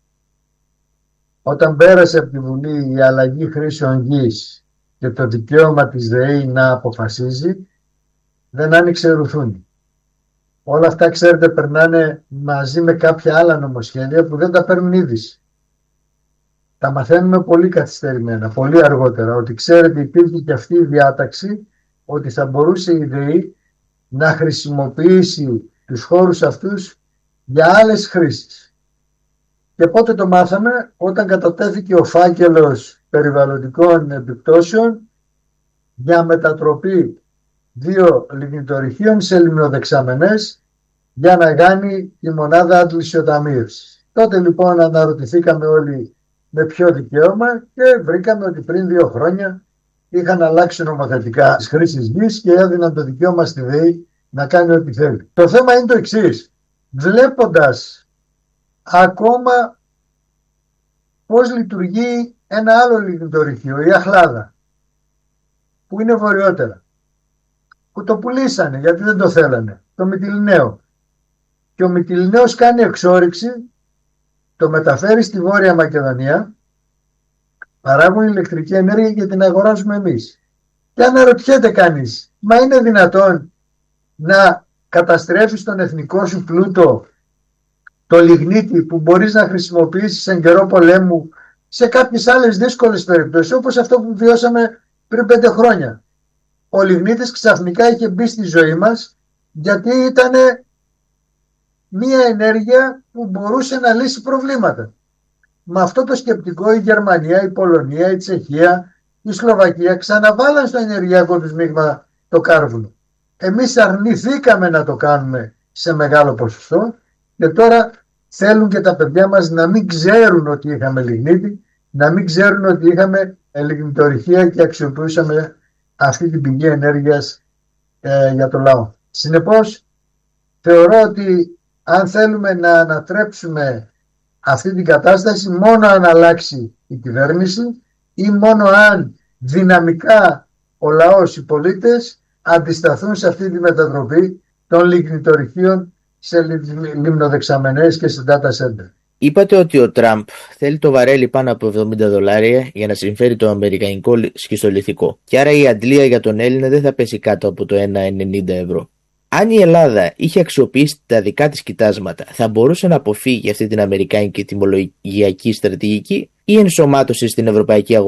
Όταν πέρασε από τη Βουλή η αλλαγή χρήσεων γης και το δικαίωμα της ΔΕΗ να αποφασίζει, δεν άνοιξε ρουθούνη. Όλα αυτά, ξέρετε, περνάνε μαζί με κάποια άλλα νομοσχέδια που δεν τα παίρνουν είδηση. Τα μαθαίνουμε πολύ καθυστερημένα, πολύ αργότερα, ότι ξέρετε υπήρχε και αυτή η διάταξη ότι θα μπορούσε η ΔΕΗ να χρησιμοποιήσει τους χώρους αυτούς για άλλες χρήσεις. Και πότε το μάθαμε? Όταν κατατέθηκε ο φάκελος περιβαλλοντικών επιπτώσεων για μετατροπή δύο λιγνητορυχείων σε λιμνοδεξαμενές για να κάνει η μονάδα αντλησιοταμείευσης. Τότε λοιπόν αναρωτηθήκαμε όλοι με ποιο δικαίωμα και βρήκαμε ότι πριν δύο χρόνια είχαν αλλάξει νομοθετικά τις χρήσεις γης και έδιναν το δικαίωμα στη ΔΕΗ να κάνει ό,τι θέλει. Το θέμα είναι το εξής. Βλέποντας ακόμα πώς λειτουργεί ένα άλλο λιγνητορυχείο, η Αχλάδα, που είναι βορειότερα, που το πουλήσανε γιατί δεν το θέλανε, το Μυτιληναίο. Και ο Μυτιληναίος κάνει εξόρυξη, το μεταφέρει στη Βόρεια Μακεδονία, παράγουν ηλεκτρική ενέργεια και την αγοράζουμε εμείς. Και αναρωτιέται κανείς, μα είναι δυνατόν να καταστρέφεις τον εθνικό σου πλούτο, το λιγνίτη που μπορείς να χρησιμοποιήσεις εν καιρό πολέμου σε κάποιες άλλες δύσκολες περιπτώσεις, όπως αυτό που βιώσαμε πριν πέντε χρόνια. Ο λιγνίτης ξαφνικά είχε μπει στη ζωή μας γιατί ήταν μία ενέργεια που μπορούσε να λύσει προβλήματα. Με αυτό το σκεπτικό η Γερμανία, η Πολωνία, η Τσεχία, η Σλοβακία ξαναβάλαν στο ενεργειακό τους μείγμα το κάρβουνο. Εμείς αρνηθήκαμε να το κάνουμε σε μεγάλο ποσοστό και τώρα θέλουν και τα παιδιά μας να μην ξέρουν ότι είχαμε λιγνίτη, να μην ξέρουν ότι είχαμε λιγνητορυχεία και αξιοποιούσαμε αυτή την πηγή ενέργειας ε, για το λαό. Συνεπώς, θεωρώ ότι αν θέλουμε να ανατρέψουμε αυτή την κατάσταση, μόνο αν αλλάξει η κυβέρνηση ή μόνο αν δυναμικά ο λαός, οι πολίτες αντισταθούν σε αυτή τη μετατροπή των λιγνητορυχείων σε λιμνοδεξαμενές και σε data center. Είπατε ότι ο Τραμπ θέλει το βαρέλι πάνω από εβδομήντα δολάρια για να συμφέρει το αμερικανικό σχιστολιθικό. Και άρα η αντλία για τον Έλληνα δεν θα πέσει κάτω από το ένα ενενήντα ευρώ. Αν η Ελλάδα είχε αξιοποιήσει τα δικά της κοιτάσματα, θα μπορούσε να αποφύγει αυτή την αμερικάνικη τιμολογιακή στρατηγική ή ενσωμάτωση στην ευρωπαϊκή αγορά